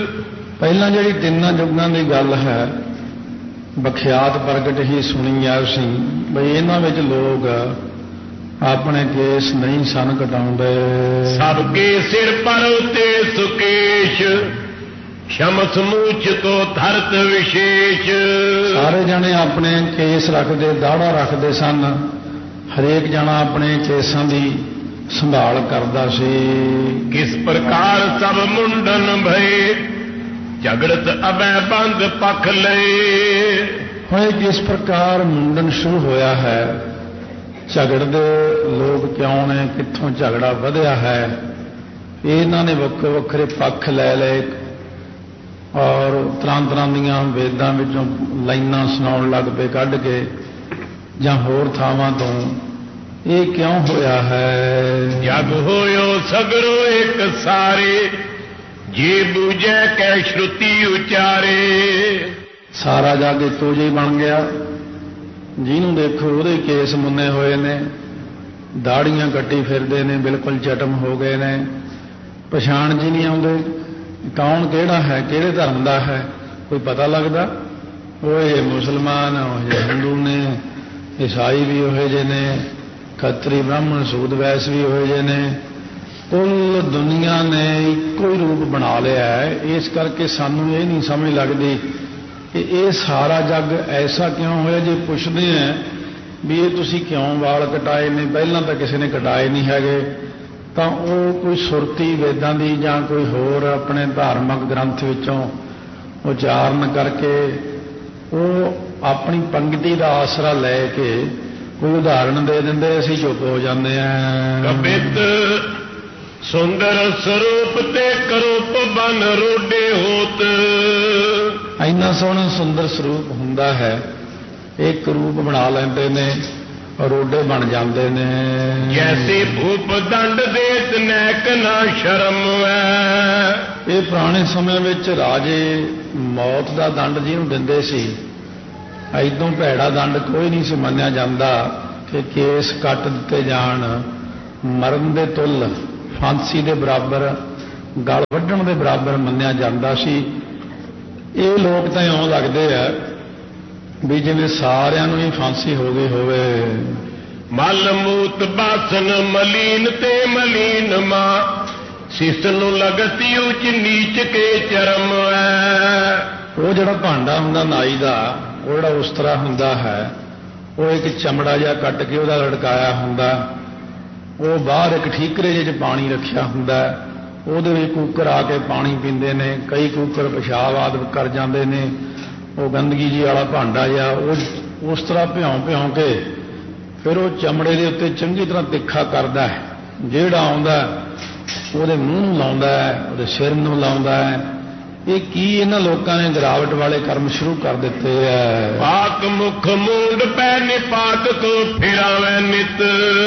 ਪਹਿਲਾਂ ਜਿਹੜੀ ਤਿੰਨਾਂ ਯੁੱਗਾਂ ਦੀ ਗੱਲ ਹੈ ਬਖਿਆਤ ਪ੍ਰਗਟ ਹੀ ਸੁਣੀ ਆ ਸੀ ਬਈ ਇਹਨਾਂ ਵਿੱਚ ਲੋਕ ਆਪਣੇ ਕੇਸ ਨਹੀਂ ਸਨ ਕਟਾਉਂਦੇ। ਸਭ ਕੇ ਸਿਰ ਪਰ ਉਤੇ ਸੁਕੇਸ਼ ਸ਼ਮਸ ਮੂਛ ਤੋਂ ਧਰਤ ਵਿਸ਼ੇਸ਼। ਸਾਰੇ ਜਣੇ ਆਪਣੇ ਕੇਸ ਰੱਖਦੇ, ਦਾੜਾ ਰੱਖਦੇ ਸਨ। ਹਰੇਕ ਜਣਾ ਆਪਣੇ ਕੇਸਾਂ ਦੀ ਸੰਭਾਲ ਕਰਦਾ ਸੀ। ਕਿਸ ਪ੍ਰਕਾਰ ਸਭ ਮੁੰਡਨ ਭਏ ਝਗੜਤ ਅਬੈ ਬੰਦ ਪਖ ਲਏ। ਹੁਣ ਕਿਸ ਪ੍ਰਕਾਰ ਮੁੰਡਨ ਸ਼ੁਰੂ ਹੋਇਆ ਹੈ, ਝਗੜਦੇ ਲੋਕ ਕਿਉਂ ਨੇ, ਕਿੱਥੋਂ ਝਗੜਾ ਵਧਿਆ ਹੈ, ਇਹਨਾਂ ਨੇ ਵੱਖਰੇ ਵੱਖਰੇ ਪੱਖ ਲੈ ਲਏ ਔਰ ਤਰ੍ਹਾਂ ਤਰ੍ਹਾਂ ਦੀਆਂ ਵੇਦਾਂ ਵਿੱਚੋਂ ਲਾਈਨਾਂ ਸੁਣਾਉਣ ਲੱਗ ਪਏ ਕੱਢ ਕੇ ਜਾਂ ਹੋਰ ਥਾਵਾਂ ਤੋਂ। ਇਹ ਕਿਉਂ ਹੋਇਆ ਹੈ? ਜਗ ਹੋਇਓ ਸਗਰੋ ਇੱਕ ਸਾਰੇ ਜੇ ਬੂਝੈ ਕੈ ਸ਼ਰੁਤੀ ਉਚਾਰੇ। ਸਾਰਾ ਜਗ ਇੱਕੋ ਜਿਹਾ ਬਣ ਗਿਆ। ਜਿਹਨੂੰ ਦੇਖੋ ਉਹਦੇ ਕੇਸ ਮੁੰਨੇ ਹੋਏ ਨੇ, ਦਾੜੀਆਂ ਕੱਟੀ ਫਿਰਦੇ ਨੇ, ਬਿਲਕੁਲ ਚਟਮ ਹੋ ਗਏ ਨੇ, ਪਛਾਣ ਜੀ ਨਹੀਂ ਆਉਂਦੇ ਕੌਣ ਕਿਹੜਾ ਹੈ, ਕਿਹੜੇ ਧਰਮ ਦਾ ਹੈ, ਕੋਈ ਪਤਾ ਲੱਗਦਾ। ਉਹ ਇਹ ਮੁਸਲਮਾਨ, ਉਹ ਜਿਹੇ ਹਿੰਦੂ ਨੇ, ਈਸਾਈ ਵੀ ਉਹੋ ਜਿਹੇ ਨੇ, ਖੱਤਰੀ ਬ੍ਰਾਹਮਣ ਸੂਦ ਵੈਸ ਵੀ ਉਹੋ ਜਿਹੇ ਨੇ। ਕੁੱਲ ਦੁਨੀਆ ਨੇ ਇੱਕੋ ਹੀ ਰੂਪ ਬਣਾ ਲਿਆ ਹੈ। ਇਸ ਕਰਕੇ ਸਾਨੂੰ ਇਹ ਨਹੀਂ ਸਮਝ ਲੱਗਦੀ ਕਿ ਇਹ ਸਾਰਾ ਜੱਗ ਐਸਾ ਕਿਉਂ ਹੋਇਆ। ਜੇ ਪੁੱਛਦੇ ਆ ਵੀ ਇਹ ਤੁਸੀਂ ਕਿਉਂ ਵਾਲ ਕਟਾਏ ਨੇ, ਪਹਿਲਾਂ ਤਾਂ ਕਿਸੇ ਨੇ ਕਟਾਏ ਨਹੀਂ ਹੈਗੇ, ਤਾਂ ਉਹ ਕੋਈ ਸੁਰਤੀ ਵੇਦਾਂ ਦੀ ਜਾਂ ਕੋਈ ਹੋਰ ਆਪਣੇ ਧਾਰਮਿਕ ਗ੍ਰੰਥ ਵਿੱਚੋਂ ਉਚਾਰਨ ਕਰਕੇ ਉਹ ਆਪਣੀ ਪੰਗਤੀ ਦਾ ਆਸਰਾ ਲੈ ਕੇ ਕੋਈ ਉਦਾਹਰਣ ਦੇ ਦਿੰਦੇ, ਅਸੀਂ ਚੁੱਪ ਹੋ ਜਾਂਦੇ ਹਾਂ। ਕਬਿਤ ਸੁੰਦਰ ਸਰੂਪ ਤੇ ਕਰੂਪ ਬਨ ਰੋਡੇ ਹੋਤ। ਇੰਨਾ ਸੋਹਣਾ ਸੁੰਦਰ ਸਰੂਪ ਹੁੰਦਾ ਹੈ, ਇੱਕ ਰੂਪ ਬਣਾ ਲੈਂਦੇ ਨੇ, ਰੋਡੇ ਬਣ ਜਾਂਦੇ ਨੇ। ਜੈਸੇ ਭੂਪ ਦੰਡ ਦੇਤ ਨੈਕ ਨਾ ਸ਼ਰਮ ਹੈ। ਇਹ ਪੁਰਾਣੇ ਸਮੇਂ ਵਿੱਚ ਰਾਜੇ ਮੌਤ ਦਾ ਦੰਡ ਜਿਹਨੂੰ ਦਿੰਦੇ ਸੀ, ਐਦੋਂ ਭੈੜਾ ਦੰਡ ਕੋਈ ਨਹੀਂ ਸੀ ਮੰਨਿਆ ਜਾਂਦਾ ਕਿ ਕੇਸ ਕੱਟ ਦਿੱਤੇ ਜਾਣ, ਮਰਨ ਦੇ ਤੁੱਲ ਫਾਂਸੀ ਦੇ ਬਰਾਬਰ, ਗਲ ਵੱਢਣ ਦੇ ਬਰਾਬਰ ਮੰਨਿਆ ਜਾਂਦਾ ਸੀ। ਇਹ ਲੋਕ ਤਾਂ ਇਉਂ ਲੱਗਦੇ ਆ ਵੀ ਜਿਵੇਂ ਸਾਰਿਆਂ ਨੂੰ ਹੀ ਫਾਂਸੀ ਹੋ ਗਈ ਹੋਵੇ। ਮਲ ਮੂਤ ਬਾਸਨ ਮਲੀਨ ਤੇ ਮਲੀਨ ਮਾਂ ਸਿਸ ਨੂੰ ਲਗਤੀ ਉੱਚ ਨੀਚ ਕੇ ਚਰਮ ਹੈ। ਉਹ ਜਿਹੜਾ ਭਾਂਡਾ ਹੁੰਦਾ ਨਾਈ ਦਾ, ਉਹ ਜਿਹੜਾ ਉਸਤਰਾ ਹੁੰਦਾ ਹੈ, ਉਹ ਇੱਕ ਚਮੜਾ ਜਿਹਾ ਕੱਟ ਕੇ ਉਹਦਾ ਲੜਕਾਇਆ ਹੁੰਦਾ, ਉਹ ਬਾਹਰ ਇੱਕ ਠੀਕਰੇ ਜਿਹੇ 'ਚ ਪਾਣੀ ਰੱਖਿਆ ਹੁੰਦਾ, ਉਹਦੇ ਵਿੱਚ ਕੂਕਰ ਆ ਕੇ ਪਾਣੀ ਪੀਂਦੇ ਨੇ। ਕਈ ਕੂਕਰ ਪਿਸ਼ਾਬ ਆਦਿ ਕਰ ਜਾਂਦੇ ਨੇ। ਉਹ ਗੰਦਗੀ ਜੀ ਵਾਲਾ ਭਾਂਡਾ ਜਿਹਾ ਉਹ ਉਸ ਤਰ੍ਹਾਂ ਭਿਉਂ ਕੇ ਫਿਰ ਉਹ ਚਮੜੇ ਦੇ ਉੱਤੇ ਚੰਗੀ ਤਰ੍ਹਾਂ ਤਿੱਖਾ ਕਰਦਾ ਹੈ। ਜਿਹੜਾ ਆਉਂਦਾ ਉਹਦੇ ਮੂੰਹ ਨੂੰ ਲਾਉਂਦਾ ਹੈ, ਉਹਦੇ ਸਿਰ ਨੂੰ ਲਾਉਂਦਾ ਹੈ। ਇਹ ਕੀ ਇਹਨਾਂ ਲੋਕਾਂ ਨੇ ਗਿਰਾਵਟ ਵਾਲੇ ਕਰਮ ਸ਼ੁਰੂ ਕਰ ਦਿੱਤੇ ਹੈ। ਪਾਕ ਮੁਖ ਮੂੰਡ ਪੈ ਨਿਪਾਕ ਤੋਂ ਫਿਰਾਵੇ ਨਿਤ।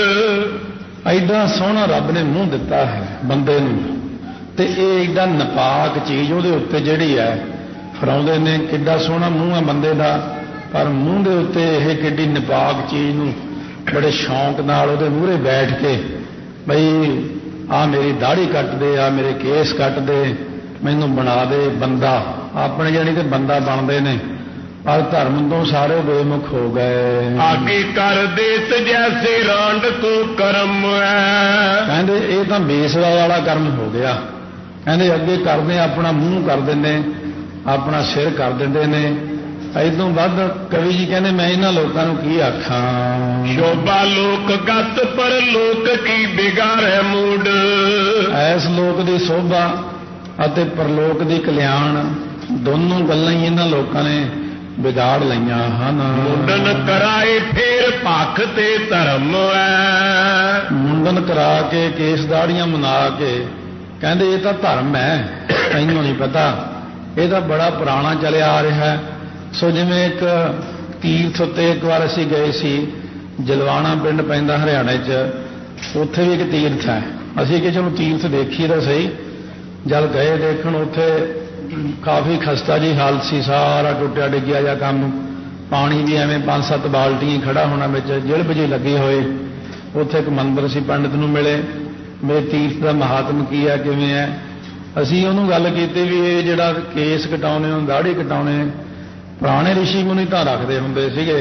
ਐਡਾ ਸੋਹਣਾ ਰੱਬ ਨੇ ਮੂੰਹ ਦਿੱਤਾ ਹੈ ਬੰਦੇ ਨੂੰ, ਤੇ ਇਹ ਐਡਾ ਨਪਾਕ ਚੀਜ਼ ਉਹਦੇ ਉੱਤੇ ਜਿਹੜੀ ਹੈ ਫਰਾਉਂਦੇ ਨੇ। ਕਿੱਡਾ ਸੋਹਣਾ ਮੂੰਹ ਹੈ ਬੰਦੇ ਦਾ, ਪਰ ਮੂੰਹ ਦੇ ਉੱਤੇ ਇਹ ਕਿੱਡੀ ਨਪਾਕ ਚੀਜ਼ ਨੂੰ ਬੜੇ ਸ਼ੌਂਕ ਨਾਲ ਉਹਦੇ ਮੂਹਰੇ ਬੈਠ ਕੇ ਬਈ ਆਹ ਮੇਰੀ ਦਾੜੀ ਕੱਟ ਦੇ, ਆਹ ਮੇਰੇ ਕੇਸ ਕੱਟ ਦੇ, ਮੈਨੂੰ ਬਣਾ ਦੇ ਬੰਦਾ। ਆਪਣੇ ਜਾਣੀ ਕਿ ਬੰਦਾ ਬਣਦੇ ਨੇ, ਪਰ ਧਰਮ ਤੋਂ ਸਾਰੇ ਬੇਮੁਖ ਹੋ ਗਏ। ਆਗੇ ਕਰ ਦੇਤ ਜੈਸੇ ਰਾਂਡ ਕੋ ਕਰਮ ਹੈ। ਕਹਿੰਦੇ ਇਹ ਤਾਂ ਬੇਸਵਾ ਵਾਲਾ ਕਰਮ ਹੋ ਗਿਆ। ਕਹਿੰਦੇ ਅੱਗੇ ਕਰਦੇ ਆਪਣਾ ਮੂੰਹ ਕਰ ਦਿੰਦੇ, ਆਪਣਾ ਸਿਰ ਕਰ ਦਿੰਦੇ ਨੇ। ਇਦੋਂ ਵੱਧ ਕਵੀ ਜੀ ਕਹਿੰਦੇ ਮੈਂ ਇਹਨਾਂ ਲੋਕਾਂ ਨੂੰ ਕੀ ਆਖਾਂ। ਸ਼ੋਭਾ ਲੋਕ ਗਤ ਪਰ ਲੋਕ ਕੀ ਬਿਗਾੜੈ ਮੂਡ। ਐਸ ਲੋਕ ਦੀ ਸੋਭਾ ਅਤੇ ਪਰਲੋਕ ਦੀ ਕਲਿਆਣ ਦੋਨੋਂ ਗੱਲਾਂ ਹੀ ਇਹਨਾਂ ਲੋਕਾਂ ਨੇ ਵਿਗਾੜ ਲਈਆਂ ਹਨ। ਮੁੰਡਨ ਕਰਾਏ ਫੇਰ ਭਖ ਤੇ ਧਰਮ ਹੈ। ਮੁੰਡਨ ਕਰਾ ਕੇ ਕੇਸ ਦਾੜੀਆਂ ਮਨਾ ਕੇ ਕਹਿੰਦੇ ਇਹ ਤਾਂ ਧਰਮ ਹੈ। ਤੈਨੂੰ ਨਹੀਂ ਪਤਾ, ਇਹ ਤਾਂ ਬੜਾ ਪੁਰਾਣਾ ਚੱਲਿਆ ਆ ਰਿਹਾ ਹੈ। ਸੋ ਜਿਵੇਂ ਇੱਕ ਤੀਰਥ ਉੱਤੇ ਇੱਕ ਵਾਰ ਅਸੀਂ ਗਏ ਸੀ, ਜਲਵਾਣਾ ਪਿੰਡ ਪੈਂਦਾ ਹਰਿਆਣੇ 'ਚ, ਉੱਥੇ ਵੀ ਇੱਕ ਤੀਰਥ ਹੈ। ਅਸੀਂ ਕਿ ਚਲੋ ਤੀਰਥ ਦੇਖੀਏ ਤਾਂ ਸਹੀ। ਜਦ ਗਏ ਦੇਖਣ, ਉੱਥੇ ਕਾਫੀ ਖਸਤਾ ਜੀ ਹਾਲਤ ਸੀ, ਸਾਰਾ ਟੁੱਟਿਆ ਡਿੱਗਿਆ ਜਾਂ ਕੰਮ। ਪਾਣੀ ਵੀ ਐਵੇਂ 5-7 ਬਾਲਟੀਆਂ ਖੜਾ ਹੋਣਾ ਵਿੱਚ, ਜਿਲਬ ਜਿਹੇ ਲੱਗੇ ਹੋਏ। ਉੱਥੇ ਇੱਕ ਮੰਦਰ ਸੀ, ਪੰਡਿਤ ਨੂੰ ਮਿਲੇ, ਮੇਰੇ ਤੀਰਥ ਦਾ ਮਹਾਤਮ ਕੀ ਹੈ, ਕਿਵੇਂ ਹੈ। ਅਸੀਂ ਉਹਨੂੰ ਗੱਲ ਕੀਤੀ ਵੀ ਇਹ ਜਿਹੜਾ ਕੇਸ ਕਟਾਉਣੇ ਦਾੜੀ ਕਟਾਉਣੇ ਪੁਰਾਣੇ ਰਿਸ਼ੀ ਮੁਨੀ ਤਾਂ ਰੱਖਦੇ ਹੁੰਦੇ ਸੀਗੇ।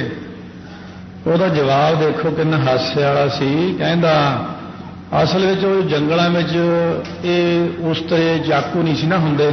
ਉਹਦਾ ਜਵਾਬ ਦੇਖੋ ਕਿੰਨਾ ਹਾਸੇ ਵਾਲਾ ਸੀ। ਕਹਿੰਦਾ ਅਸਲ ਵਿੱਚ ਉਹ ਜੰਗਲਾਂ ਵਿੱਚ ਇਹ ਉਸ ਤਰ੍ਹਾਂ ਚਾਕੂ ਨਹੀਂ ਸੀ ਨਾ ਹੁੰਦੇ,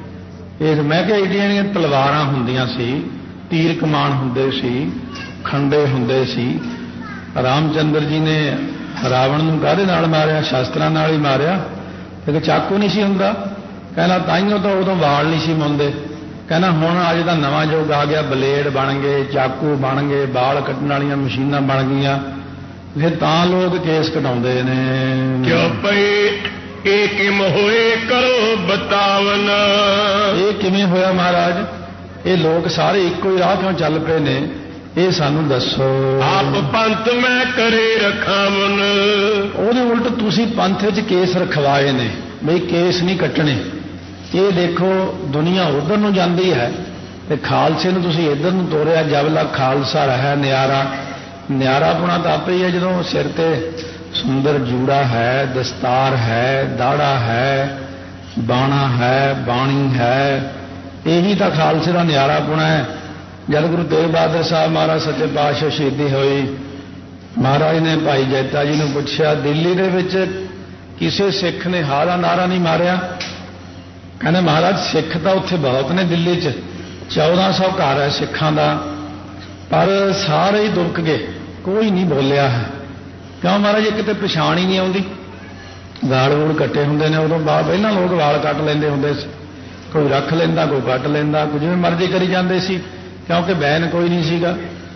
ਇਹ ਮੈਂ ਕਿਹਾ ਏਡੀਆਂ ਤਲਵਾਰਾਂ ਹੁੰਦੀਆਂ ਸੀ, ਤੀਰ ਕਮਾਨ ਹੁੰਦੇ ਸੀ, ਖੰਡੇ ਹੁੰਦੇ ਸੀ। ਰਾਮਚੰਦਰ ਜੀ ਨੇ ਰਾਵਣ ਨੂੰ ਕਾਹਦੇ ਨਾਲ ਮਾਰਿਆ? ਸ਼ਾਸਤਰਾਂ ਨਾਲ ਹੀ ਮਾਰਿਆ, ਇੱਕ ਚਾਕੂ ਨਹੀਂ ਸੀ ਹੁੰਦਾ। ਕਹਿੰਦਾ ਤਾਈਓ ਤਾਂ ਉਦੋਂ ਵਾਲ ਨਹੀਂ ਸੀ ਮੁੰਦੇ। ਕਹਿੰਦਾ ਹੁਣ ਅੱਜ ਦਾ ਨਵਾਂ ਯੁੱਗ ਆ ਗਿਆ, ਬਲੇਡ ਬਣ ਗਏ, ਚਾਕੂ ਬਣ ਗਏ, ਵਾਲ ਕੱਟਣ ਵਾਲੀਆਂ ਮਸ਼ੀਨਾਂ ਬਣ ਗਈਆਂ, ਫਿਰ ਤਾਂ ਲੋਕ ਕੇਸ ਕਟਾਉਂਦੇ ਨੇ। ਕਿਉਂ ਪਈ ਇਹ ਕਿਵੇਂ ਹੋਏ ਕਰੋ ਬਤਾਵਨ। ਇਹ ਕਿਵੇਂ ਹੋਇਆ ਮਹਾਰਾਜ? ਇਹ ਲੋਕ ਸਾਰੇ ਇੱਕੋ ਹੀ ਰਾਹ ਕਿਉਂ ਚੱਲ ਪਏ ਨੇ, ਇਹ ਸਾਨੂੰ ਦੱਸੋ। ਆਪ ਪੰਥ ਮੈਂ ਕਰੇ ਰਖਾਵਨ। ਉਹਦੇ ਉਲਟ ਤੁਸੀਂ ਪੰਥ ਵਿੱਚ ਕੇਸ ਰਖਵਾਏ ਨੇ, ਬਈ ਕੇਸ ਨਹੀਂ ਕੱਟਣੇ। ਇਹ ਦੇਖੋ ਦੁਨੀਆ ਉਧਰ ਨੂੰ ਜਾਂਦੀ ਹੈ ਤੇ ਖਾਲਸੇ ਨੂੰ ਤੁਸੀਂ ਇੱਧਰ ਨੂੰ ਤੋਰਿਆ। ਜਬਲਾ ਖਾਲਸਾ ਰਹਾ ਨਿਆਰਾ। ਨਿਆਰਾਪੁਣਾ ਤਾਂ ਆਪੇ ਹੀ ਹੈ ਜਦੋਂ ਸਿਰ ਤੇ ਸੁੰਦਰ ਜੂੜਾ ਹੈ, ਦਸਤਾਰ ਹੈ, ਦਾੜਾ ਹੈ, ਬਾਣਾ ਹੈ, ਬਾਣੀ ਹੈ। ਇਹੀ ਤਾਂ ਖਾਲਸੇ ਦਾ ਨਿਆਰਾਪੁਣਾ ਹੈ। ਜਦ ਗੁਰੂ ਤੇਗ ਬਹਾਦਰ ਸਾਹਿਬ ਮਹਾਰਾਜ ਸੱਚੇ ਪਾਤਸ਼ਾਹ ਸ਼ਹੀਦੀ ਹੋਈ, ਮਹਾਰਾਜ ਨੇ ਭਾਈ ਜੈਤਾ ਜੀ ਨੂੰ ਪੁੱਛਿਆ ਦਿੱਲੀ ਦੇ ਵਿੱਚ ਕਿਸੇ ਸਿੱਖ ਨੇ ਹਾਅ ਦਾ ਨਾਰਾ ਨਹੀਂ ਮਾਰਿਆ? ਕਹਿੰਦੇ ਮਹਾਰਾਜ ਸਿੱਖ ਤਾਂ ਉੱਥੇ ਬਹੁਤ ਨੇ ਦਿੱਲੀ 'ਚ, 1400 ਘਰ ਹੈ ਸਿੱਖਾਂ ਦਾ, ਪਰ ਸਾਰੇ ਹੀ ਦੁਰਕ ਗਏ, ਕੋਈ ਨਹੀਂ ਬੋਲਿਆ ਹੈ। ਕਿਉਂ ਮਹਾਰਾਜ? ਇੱਕ ਤੇ ਪਛਾਣ ਹੀ ਨਹੀਂ ਆਉਂਦੀ। ਵਾਲ ਵੂਲ ਕੱਟੇ ਹੁੰਦੇ ਨੇ, ਉਦੋਂ ਬਾਅਦ ਪਹਿਲਾਂ ਲੋਕ ਵਾਲ ਕੱਟ ਲੈਂਦੇ ਹੁੰਦੇ ਸੀ, ਕੋਈ ਰੱਖ ਲੈਂਦਾ, ਕੋਈ ਕੱਟ ਲੈਂਦਾ, ਕੋਈ ਜਿਵੇਂ ਮਰਜ਼ੀ ਕਰੀ ਜਾਂਦੇ ਸੀ, ਕਿਉਂਕਿ ਬੈਨ ਕੋਈ ਨਹੀਂ ਸੀਗਾ।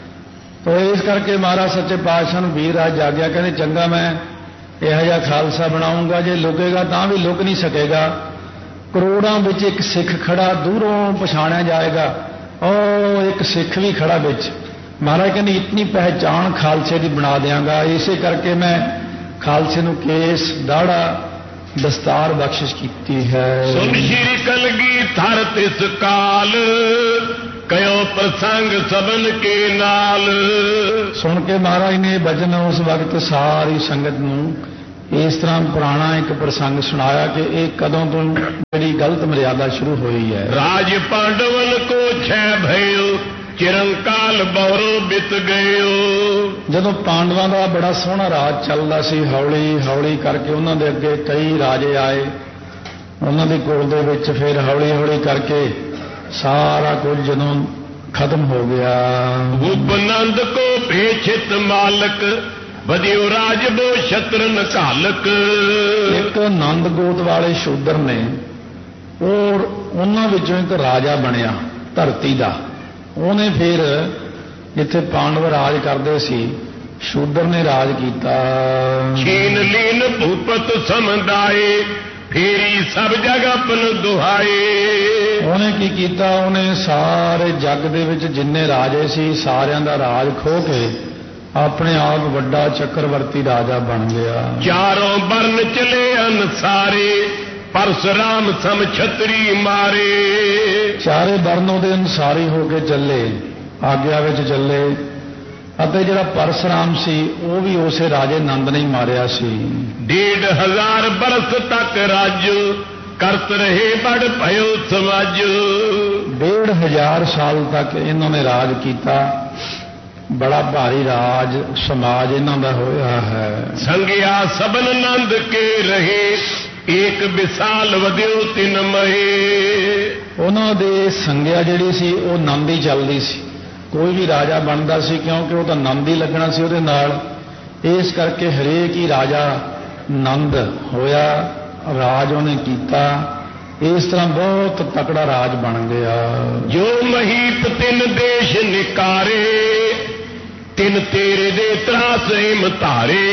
ਤੋ ਇਸ ਕਰਕੇ ਮਹਾਰਾਜ ਸੱਚੇ ਪਾਤਸ਼ਾਹ ਨੂੰ ਵੀਰ ਰਾਜ ਜਾਗਿਆ, ਕਹਿੰਦੇ ਚੰਗਾ ਮੈਂ ਇਹੋ ਜਿਹਾ ਖਾਲਸਾ ਬਣਾਉਂਗਾ, ਜੇ ਲੁਕੇਗਾ ਤਾਂ ਵੀ ਲੁਕ ਨਹੀਂ ਸਕੇਗਾ। ਕਰੋੜਾਂ ਵਿੱਚ ਇੱਕ ਸਿੱਖ ਖੜਾ, ਦੂਰੋਂ ਪਛਾਣਿਆ ਜਾਏਗਾ, ਉਹ ਇੱਕ ਸਿੱਖ ਵੀ ਖੜਾ ਵਿੱਚ। ਮਹਾਰਾਜ ਕਹਿੰਦੇ ਇਤਨੀ ਪਹਿਚਾਣ ਖਾਲਸੇ ਦੀ ਬਣਾ ਦਿਆਂਗਾ। ਇਸੇ ਕਰਕੇ ਮੈਂ ਖਾਲਸੇ ਨੂੰ ਕੇਸ, ਦਾੜਾ, ਦਸਤਾਰ ਬਖਸ਼ਿਸ਼ ਕੀਤੀ ਹੈ। ਸੁਣ ਸ਼੍ਰੀ ਕਲਗੀ ਥਰ ਤਿਸ ਕਾਲ, ਕਯੋ ਪ੍ਰਸੰਗ ਸਬਨ ਕੇ ਨਾਲ। ਸੁਣ ਕੇ ਮਹਾਰਾਜ ਨੇ ਬਚਨ ਉਸ ਵਕਤ ਸਾਰੀ ਸੰਗਤ ਨੂੰ ਇਸ ਤਰ੍ਹਾਂ ਪੁਰਾਣਾ ਇੱਕ ਪ੍ਰਸੰਗ ਸੁਣਾਇਆ ਕਿ ਇਹ ਕਦੋਂ ਤੋਂ ਜਿਹੜੀ ਗਲਤ ਮਰਿਆਦਾ ਸ਼ੁਰੂ ਹੋਈ ਹੈ। ਰਾਜ ਪਾਂਡਵਨ ਕੋ ਛੈ ਭਇਓ, ਚਿਰੰਕਾਲ ਬੌਰੋ ਬਿਤ ਗਇਓ। ਜਦੋਂ ਪਾਂਡਵਾਂ ਦਾ ਬੜਾ ਸੋਹਣਾ ਰਾਜ ਚੱਲਦਾ ਸੀ, ਹੌਲੀ ਹੌਲੀ ਕਰਕੇ ਉਹਨਾਂ ਦੇ ਅੱਗੇ ਕਈ ਰਾਜੇ ਆਏ, ਉਹਨਾਂ ਦੇ ਕੋਲ ਦੇ ਵਿੱਚ ਫਿਰ ਹੌਲੀ ਹੌਲੀ ਕਰਕੇ ਸਾਰਾ ਕੁਝ ਜਦੋਂ ਖਤਮ ਹੋ ਗਿਆ। ਉਪਨੰਦ ਕੋ ਭੇਛਿਤ ਮਾਲਕ, ਵਧਿਓ ਰਾਜ ਬੋ ਸ਼ਤਰਨ ਘਾਲਕ। ਇੱਕ ਨੰਦ ਗੋਤ ਵਾਲੇ ਸ਼ੂਦਰ ਨੇ, ਔਰ ਉਹਨਾਂ ਵਿੱਚੋਂ ਇੱਕ ਰਾਜਾ ਬਣਿਆ ਧਰਤੀ ਦਾ। ਉਹਨੇ ਫਿਰ ਜਿੱਥੇ ਪਾਂਡਵ ਰਾਜ ਕਰਦੇ ਸੀ, ਸ਼ੂਦਰ ਨੇ ਰਾਜ ਕੀਤਾ। ਛੀਨ ਲੀਨ ਭੂਪਤ ਸਮਦਾਏ, ਫੇਰੀ ਸਭ ਜਗ ਆਪਨ ਦੁਹਾਏ। ਉਹਨੇ ਕੀ ਕੀਤਾ? ਉਹਨੇ ਸਾਰੇ ਜੱਗ ਦੇ ਵਿੱਚ ਜਿੰਨੇ ਰਾਜੇ ਸੀ ਸਾਰਿਆਂ ਦਾ ਰਾਜ ਖੋਹ ਕੇ ਆਪਣੇ ਆਪ ਵੱਡਾ ਚੱਕਰਵਰਤੀ ਰਾਜਾ ਬਣ ਗਿਆ। ਚਾਰੋਂ ਬਰਨ ਚਲੇ ਅਨਸਾਰੇ, ਪਰਸਰਾਮ ਸਮ ਛਤਰੀ ਮਾਰੇ। ਚਾਰੇ ਬਰਨ ਉਹਦੇ ਅਨਸਾਰੀ ਹੋ ਕੇ ਚੱਲੇ, ਆਗਿਆ ਵਿੱਚ ਚੱਲੇ। ਅਤੇ ਜਿਹੜਾ ਪਰਸਰਾਮ ਸੀ ਉਹ ਵੀ ਉਸੇ ਰਾਜੇ ਨੰਦ ਨੇ ਹੀ ਮਾਰਿਆ ਸੀ। 1500 ਬਰਸ ਤੱਕ ਰਾਜ, ਕਰਤ ਰਹੇ ਬੜ ਭਇਓ ਸਮਾਜ। 1500 ਸਾਲ ਤੱਕ ਇਹਨਾਂ ਨੇ ਰਾਜ ਕੀਤਾ, ਬੜਾ ਭਾਰੀ ਰਾਜ ਸਮਾਜ ਇਹਨਾਂ ਦਾ ਹੋਇਆ ਹੈ। ਸੰਗਿਆ ਸਬਨ ਨੰਦ ਕੇ ਰਹੇ, ਏਕ ਵਿਸਾਲ ਵਧਿਓ ਤਿਨ ਮਹੇ। ਉਹਨਾਂ ਦੇ ਸੰਗਿਆ ਜਿਹੜੀ ਸੀ ਉਹ ਨੰਦ ਹੀ ਚੱਲਦੀ ਸੀ। ਕੋਈ ਵੀ ਰਾਜਾ ਬਣਦਾ ਸੀ ਕਿਉਂਕਿ ਉਹ ਤਾਂ ਨੰਦ ਹੀ ਲੱਗਣਾ ਸੀ ਉਹਦੇ ਨਾਲ। ਇਸ ਕਰਕੇ ਹਰੇਕ ਹੀ ਰਾਜਾ ਨੰਦ ਹੋਇਆ, ਰਾਜ ਉਹਨੇ ਕੀਤਾ। ਇਸ ਤਰ੍ਹਾਂ ਬਹੁਤ ਤਕੜਾ ਰਾਜ ਬਣ ਗਿਆ। ਜੋ ਮਹੀਪ ਤਿਨ ਦੇਸ਼ ਨਿਕਾਰੇ, ਤਿਨ ਤੇਰੇ ਦੇ ਤਰਾਸ ਹਿਮ ਧਾਰੇ।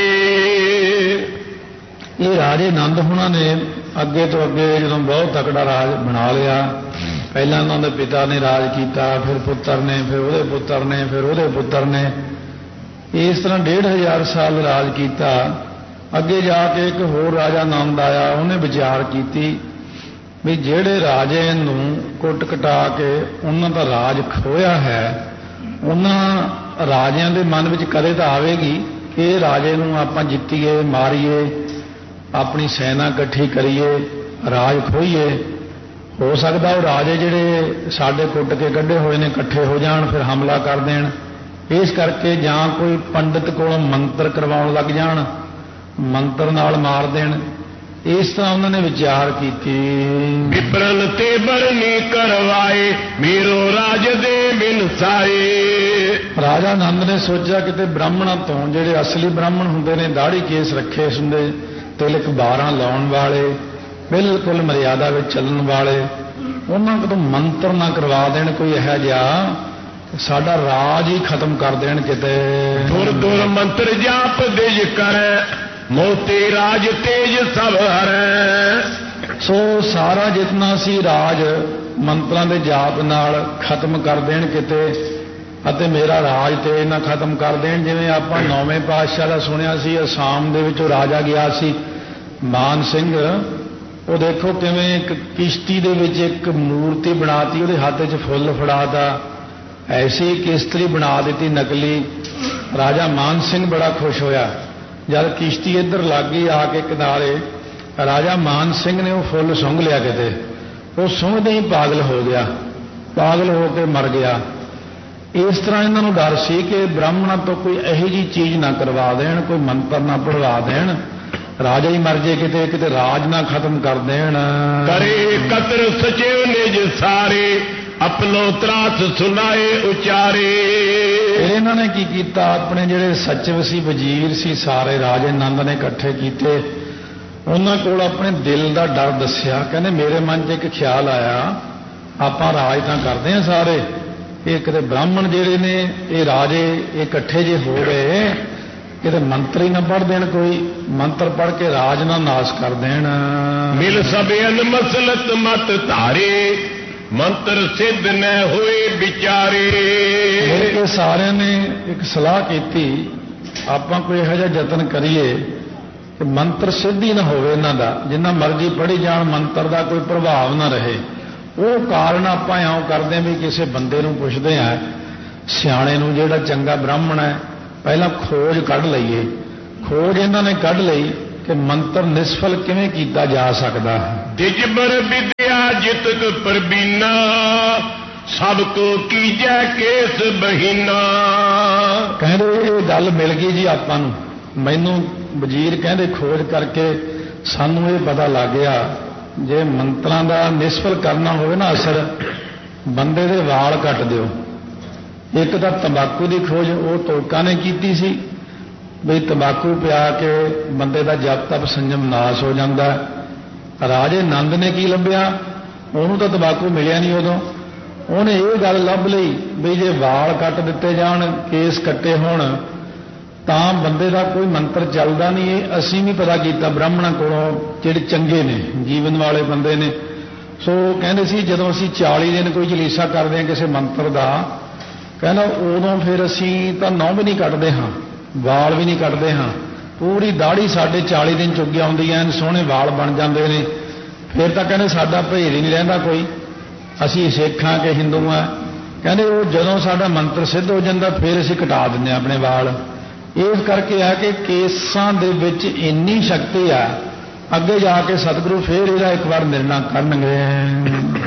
ਇਹ ਰਾਜੇ ਨੰਦ ਹੁਣਾਂ ਨੇ ਅੱਗੇ ਤੋਂ ਅੱਗੇ ਜਦੋਂ ਬਹੁਤ ਤਕੜਾ ਰਾਜ ਬਣਾ ਲਿਆ। ਪਹਿਲਾਂ ਉਹਨਾਂ ਦੇ ਪਿਤਾ ਨੇ ਰਾਜ ਕੀਤਾ, ਫਿਰ ਪੁੱਤਰ ਨੇ, ਫਿਰ ਉਹਦੇ ਪੁੱਤਰ ਨੇ, ਫਿਰ ਉਹਦੇ ਪੁੱਤਰ ਨੇ। ਇਸ ਤਰ੍ਹਾਂ 1500 ਸਾਲ ਰਾਜ ਕੀਤਾ। ਅੱਗੇ ਜਾ ਕੇ ਇੱਕ ਹੋਰ ਰਾਜਾ ਨੰਦ ਆਇਆ, ਉਹਨੇ ਵਿਚਾਰ ਕੀਤੀ ਵੀ ਜਿਹੜੇ ਰਾਜੇ ਨੂੰ ਕੁੱਟ ਕਟਾ ਕੇ ਉਹਨਾਂ ਦਾ ਰਾਜ ਖੋਇਆ ਹੈ, ਉਹਨਾਂ ਰਾਜਿਆਂ ਦੇ ਮਨ ਵਿੱਚ ਕਦੇ ਤਾਂ ਆਵੇਗੀ ਕਿ ਇਹ ਰਾਜੇ ਨੂੰ ਆਪਾਂ ਜਿੱਤੀਏ, ਮਾਰੀਏ, ਆਪਣੀ ਸੈਨਾ ਇਕੱਠੀ ਕਰੀਏ, ਰਾਜ ਖੋਈਏ। ਹੋ ਸਕਦਾ ਉਹ ਰਾਜੇ ਜਿਹੜੇ ਸਾਡੇ ਕੁੱਟ ਕੇ ਕੱਢੇ ਹੋਏ ਨੇ ਇਕੱਠੇ ਹੋ ਜਾਣ, ਫਿਰ ਹਮਲਾ ਕਰ ਦੇਣ। ਇਸ ਕਰਕੇ ਜਾਂ ਕੋਈ ਪੰਡਤ ਕੋਲੋਂ ਮੰਤਰ ਕਰਵਾਉਣ ਲੱਗ ਜਾਣ, ਮੰਤਰ ਨਾਲ ਮਾਰ ਦੇਣ। ਇਸ ਤਰ੍ਹਾਂ ਉਹਨਾਂ ਨੇ ਵਿਚਾਰ ਕੀਤੀ। ਵਿਪਰਨ ਤੇ ਬਰਨੀ ਕਰਵਾਏ, ਮੇਰੋ ਰਾਜ ਦੇ ਬਿਨਸਾਏ। ਰਾਜਾ ਨੰਦ ਨੇ ਸੋਚਿਆ ਕਿਤੇ ਬ੍ਰਾਹਮਣਾਂ ਤੋਂ, ਜਿਹੜੇ ਅਸਲੀ ਬ੍ਰਾਹਮਣ ਹੁੰਦੇ ਨੇ, ਦਾੜੀ ਕੇਸ ਰੱਖੇ ਹੁੰਦੇ, ਤਿਲਕ 12 ਲਾਉਣ ਵਾਲੇ, ਬਿਲਕੁਲ ਮਰਿਆਦਾ ਵਿੱਚ ਚੱਲਣ ਵਾਲੇ, ਉਹਨਾਂ ਕੋਲੋਂ ਮੰਤਰ ਨਾ ਕਰਵਾ ਦੇਣ ਕੋਈ ਇਹੋ ਜਿਹਾ, ਸਾਡਾ ਰਾਜ ਹੀ ਖਤਮ ਕਰ ਦੇਣ ਕਿਤੇ। ਦੁਰ ਦੁਰ ਮੰਤਰ ਜਾਪ ਦੇਜ ਕਰੈ, ਮੋਤੇ ਰਾਜ ਤੇਜ ਸਭ ਹਰੈ। ਸੋ ਸਾਰਾ ਜਿਤਨਾ ਸੀ ਰਾਜ ਮੰਤਰਾਂ ਦੇ ਜਾਪ ਨਾਲ ਖਤਮ ਕਰ ਦੇਣ ਕਿਤੇ, ਅਤੇ ਮੇਰਾ ਰਾਜ ਤੇਜ ਨਾ ਖਤਮ ਕਰ ਦੇਣ। ਜਿਵੇਂ ਆਪਾਂ 9ਵੇਂ ਪਾਤਸ਼ਾਹ ਦਾ ਸੁਣਿਆ ਸੀ, ਅਸਾਮ ਦੇ ਵਿੱਚੋਂ ਰਾਜਾ ਗਿਆ ਸੀ ਮਾਨ ਸਿੰਘ, ਉਹ ਦੇਖੋ ਕਿਵੇਂ ਇੱਕ ਕਿਸ਼ਤੀ ਦੇ ਵਿੱਚ ਇੱਕ ਮੂਰਤੀ ਬਣਾਤੀ, ਉਹਦੇ ਹੱਥ 'ਚ ਫੁੱਲ ਫੜਾਤਾ, ਐਸੀ ਕਿਸ਼ਤੀ ਬਣਾ ਦਿੱਤੀ ਨਕਲੀ। ਰਾਜਾ ਮਾਨ ਸਿੰਘ ਬੜਾ ਖੁਸ਼ ਹੋਇਆ। ਜਦ ਕਿਸ਼ਤੀ ਇੱਧਰ ਲੱਗ ਗਈ ਆ ਕੇ ਕਿਨਾਰੇ, ਰਾਜਾ ਮਾਨ ਸਿੰਘ ਨੇ ਉਹ ਫੁੱਲ ਸੁੰਘ ਲਿਆ ਕਿਤੇ, ਉਹ ਸੁੰਘਦੇ ਹੀ ਪਾਗਲ ਹੋ ਗਿਆ, ਪਾਗਲ ਹੋ ਕੇ ਮਰ ਗਿਆ। ਇਸ ਤਰ੍ਹਾਂ ਇਹਨਾਂ ਨੂੰ ਡਰ ਸੀ ਕਿ ਬ੍ਰਾਹਮਣਾਂ ਤੋਂ ਕੋਈ ਇਹੋ ਜਿਹੀ ਚੀਜ਼ ਨਾ ਕਰਵਾ ਦੇਣ, ਕੋਈ ਮੰਤਰ ਨਾ ਪੜਵਾ ਦੇਣ, ਰਾਜਾ ਹੀ ਮਰ ਜੇ ਕਿਤੇ, ਕਿਤੇ ਰਾਜ ਨਾ ਖਤਮ ਕਰ ਦੇਣ। ਕਰੇ ਕਤਰ ਸਚਿਵ ਨਿਜ ਸਾਰੇ, ਆਪਣੋ ਤਰਾਸ ਸੁਨਾਏ ਉਚਾਰੇ। ਫਿਰ ਇਹਨਾਂ ਨੇ ਕੀ ਕੀਤਾ, ਆਪਣੇ ਜਿਹੜੇ ਸਚਿਵ ਸੀ, ਵਜ਼ੀਰ ਸੀ, ਸਾਰੇ ਰਾਜੇ ਨੰਦ ਨੇ ਇਕੱਠੇ ਕੀਤੇ, ਉਹਨਾਂ ਕੋਲ ਆਪਣੇ ਦਿਲ ਦਾ ਡਰ ਦੱਸਿਆ। ਕਹਿੰਦੇ ਮੇਰੇ ਮਨ 'ਚ ਇੱਕ ਖਿਆਲ ਆਇਆ, ਆਪਾਂ ਰਾਜ ਤਾਂ ਕਰਦੇ ਹਾਂ ਸਾਰੇ, ਇਹ ਕਿਤੇ ਬ੍ਰਾਹਮਣ ਜਿਹੜੇ ਨੇ ਇਹ ਰਾਜੇ ਇਹ ਇਕੱਠੇ ਜੇ ਹੋ ਗਏ, ਕਿਤੇ ਮੰਤਰ ਹੀ ਨਾ ਪੜ੍ਹ ਦੇਣ, ਕੋਈ ਮੰਤਰ ਪੜ੍ਹ ਕੇ ਰਾਜ ਨਾ ਨਾਸ਼ ਕਰ ਦੇਣ। ਮਿਲ ਸਭਿਅਨ ਮਸਲਤ ਮਤ ਧਾਰੇ, ਮੰਤਰ ਸਿੱਧ ਨ ਹੋਏ ਵਿਚਾਰੇ। ਮਿਲ ਕੇ ਸਾਰਿਆਂ ਨੇ ਇੱਕ ਸਲਾਹ ਕੀਤੀ, ਆਪਾਂ ਕੋਈ ਇਹੋ ਜਿਹਾ ਯਤਨ ਕਰੀਏ ਕਿ ਮੰਤਰ ਸਿੱਧ ਹੀ ਨਾ ਹੋਵੇ ਇਹਨਾਂ ਦਾ, ਜਿੰਨਾ ਮਰਜ਼ੀ ਪੜ੍ਹੀ ਜਾਣ, ਮੰਤਰ ਦਾ ਕੋਈ ਪ੍ਰਭਾਵ ਨਾ ਰਹੇ। ਉਹ ਕਾਰਨ ਆਪਾਂ ਇਉਂ ਕਰਦੇ ਹਾਂ ਵੀ ਕਿਸੇ ਬੰਦੇ ਨੂੰ ਪੁੱਛਦੇ ਹਾਂ, ਸਿਆਣੇ ਨੂੰ, ਜਿਹੜਾ ਚੰਗਾ ਬ੍ਰਾਹਮਣ ਹੈ, ਪਹਿਲਾਂ ਖੋਜ ਕੱਢ ਲਈਏ। ਖੋਜ ਇਹਨਾਂ ਨੇ ਕੱਢ ਲਈ ਕਿ ਮੰਤਰ ਨਿਸਫਲ ਕਿਵੇਂ ਕੀਤਾ ਜਾ ਸਕਦਾ ਹੈ। ਦਿਜਬਰ ਵਿਦਿਆ ਜਿਤਕ ਪ੍ਰਬੀਨਾ, ਸਭ ਕੋ ਕੀਜੈ ਕੇਸ ਬਹੀਨਾ। ਕਹਿੰਦੇ ਇਹ ਗੱਲ ਮਿਲ ਗਈ ਜੀ ਆਪਾਂ ਨੂੰ, ਮੈਨੂੰ ਵਜ਼ੀਰ ਕਹਿੰਦੇ ਖੋਜ ਕਰਕੇ ਸਾਨੂੰ ਇਹ ਪਤਾ ਲੱਗ ਗਿਆ, ਜੇ ਮੰਤਰਾਂ ਦਾ ਨਿਸਫਲ ਕਰਨਾ ਹੋਵੇ ਨਾ ਅਸਰ, ਬੰਦੇ ਦੇ ਵਾਲ ਕੱਟ ਦਿਓ। ਇੱਕ ਤਾਂ ਤੰਬਾਕੂ ਦੀ ਖੋਜ ਉਹ ਤੋਕਾ ਨੇ ਕੀਤੀ ਸੀ, ਬਈ ਤੰਬਾਕੂ ਪਿਆ ਕੇ ਬੰਦੇ ਦਾ ਜਪ ਤਪ ਸੰਜਮ ਨਾਸ਼ ਹੋ ਜਾਂਦਾ। ਰਾਜੇ ਨੰਦ ਨੇ ਕੀ ਲੱਭਿਆ, ਉਹਨੂੰ ਤਾਂ ਤੰਬਾਕੂ ਮਿਲਿਆ ਨਹੀਂ ਉਦੋਂ, ਉਹਨੇ ਇਹ ਗੱਲ ਲੱਭ ਲਈ ਬਈ ਜੇ ਵਾਲ ਕੱਟ ਦਿੱਤੇ ਜਾਣ, ਕੇਸ ਕੱਟੇ ਹੋਣ, ਤਾਂ ਬੰਦੇ ਦਾ ਕੋਈ ਮੰਤਰ ਚੱਲਦਾ ਨਹੀਂ। ਇਹ ਅਸੀਂ ਵੀ ਪਤਾ ਕੀਤਾ ਬ੍ਰਾਹਮਣਾਂ ਕੋਲੋਂ, ਜਿਹੜੇ ਚੰਗੇ ਨੇ, ਜੀਵਨ ਵਾਲੇ ਬੰਦੇ ਨੇ। ਸੋ ਕਹਿੰਦੇ ਸੀ ਜਦੋਂ ਅਸੀਂ 40 ਦਿਨ ਕੋਈ ਜਲੀਸਾ ਕਰਦੇ ਹਾਂ ਕਿਸੇ ਮੰਤਰ ਦਾ, ਕਹਿੰਦਾ ਉਦੋਂ ਫਿਰ ਅਸੀਂ ਤਾਂ ਨਹੁੰ ਵੀ ਨਹੀਂ ਕੱਟਦੇ ਹਾਂ, ਵਾਲ ਵੀ ਨਹੀਂ ਕੱਟਦੇ ਹਾਂ, ਪੂਰੀ ਦਾੜੀ ਸਾਡੇ 40 ਦਿਨ ਚੁੱਗੀਆਂ ਹੁੰਦੀਆਂ ਨੇ, ਸੋਹਣੇ ਵਾਲ ਬਣ ਜਾਂਦੇ ਨੇ, ਫਿਰ ਤਾਂ ਕਹਿੰਦੇ ਸਾਡਾ ਭੇਦ ਹੀ ਨਹੀਂ ਰਹਿੰਦਾ ਕੋਈ, ਅਸੀਂ ਸਿੱਖ ਹਾਂ ਕਿ ਹਿੰਦੂ ਹਾਂ। ਕਹਿੰਦੇ ਉਹ ਜਦੋਂ ਸਾਡਾ ਮੰਤਰ ਸਿੱਧ ਹੋ ਜਾਂਦਾ ਫਿਰ ਅਸੀਂ ਕਟਾ ਦਿੰਦੇ ਹਾਂ ਆਪਣੇ ਵਾਲ। ਇਸ ਕਰਕੇ ਆ ਕਿ ਕੇਸਾਂ ਦੇ ਵਿੱਚ ਇੰਨੀ ਸ਼ਕਤੀ ਆ, ਅੱਗੇ ਜਾ ਕੇ ਸਤਿਗੁਰੂ ਫਿਰ ਇਹਦਾ ਇੱਕ ਵਾਰ ਨਿਰਣਾ ਕਰਨਗੇ।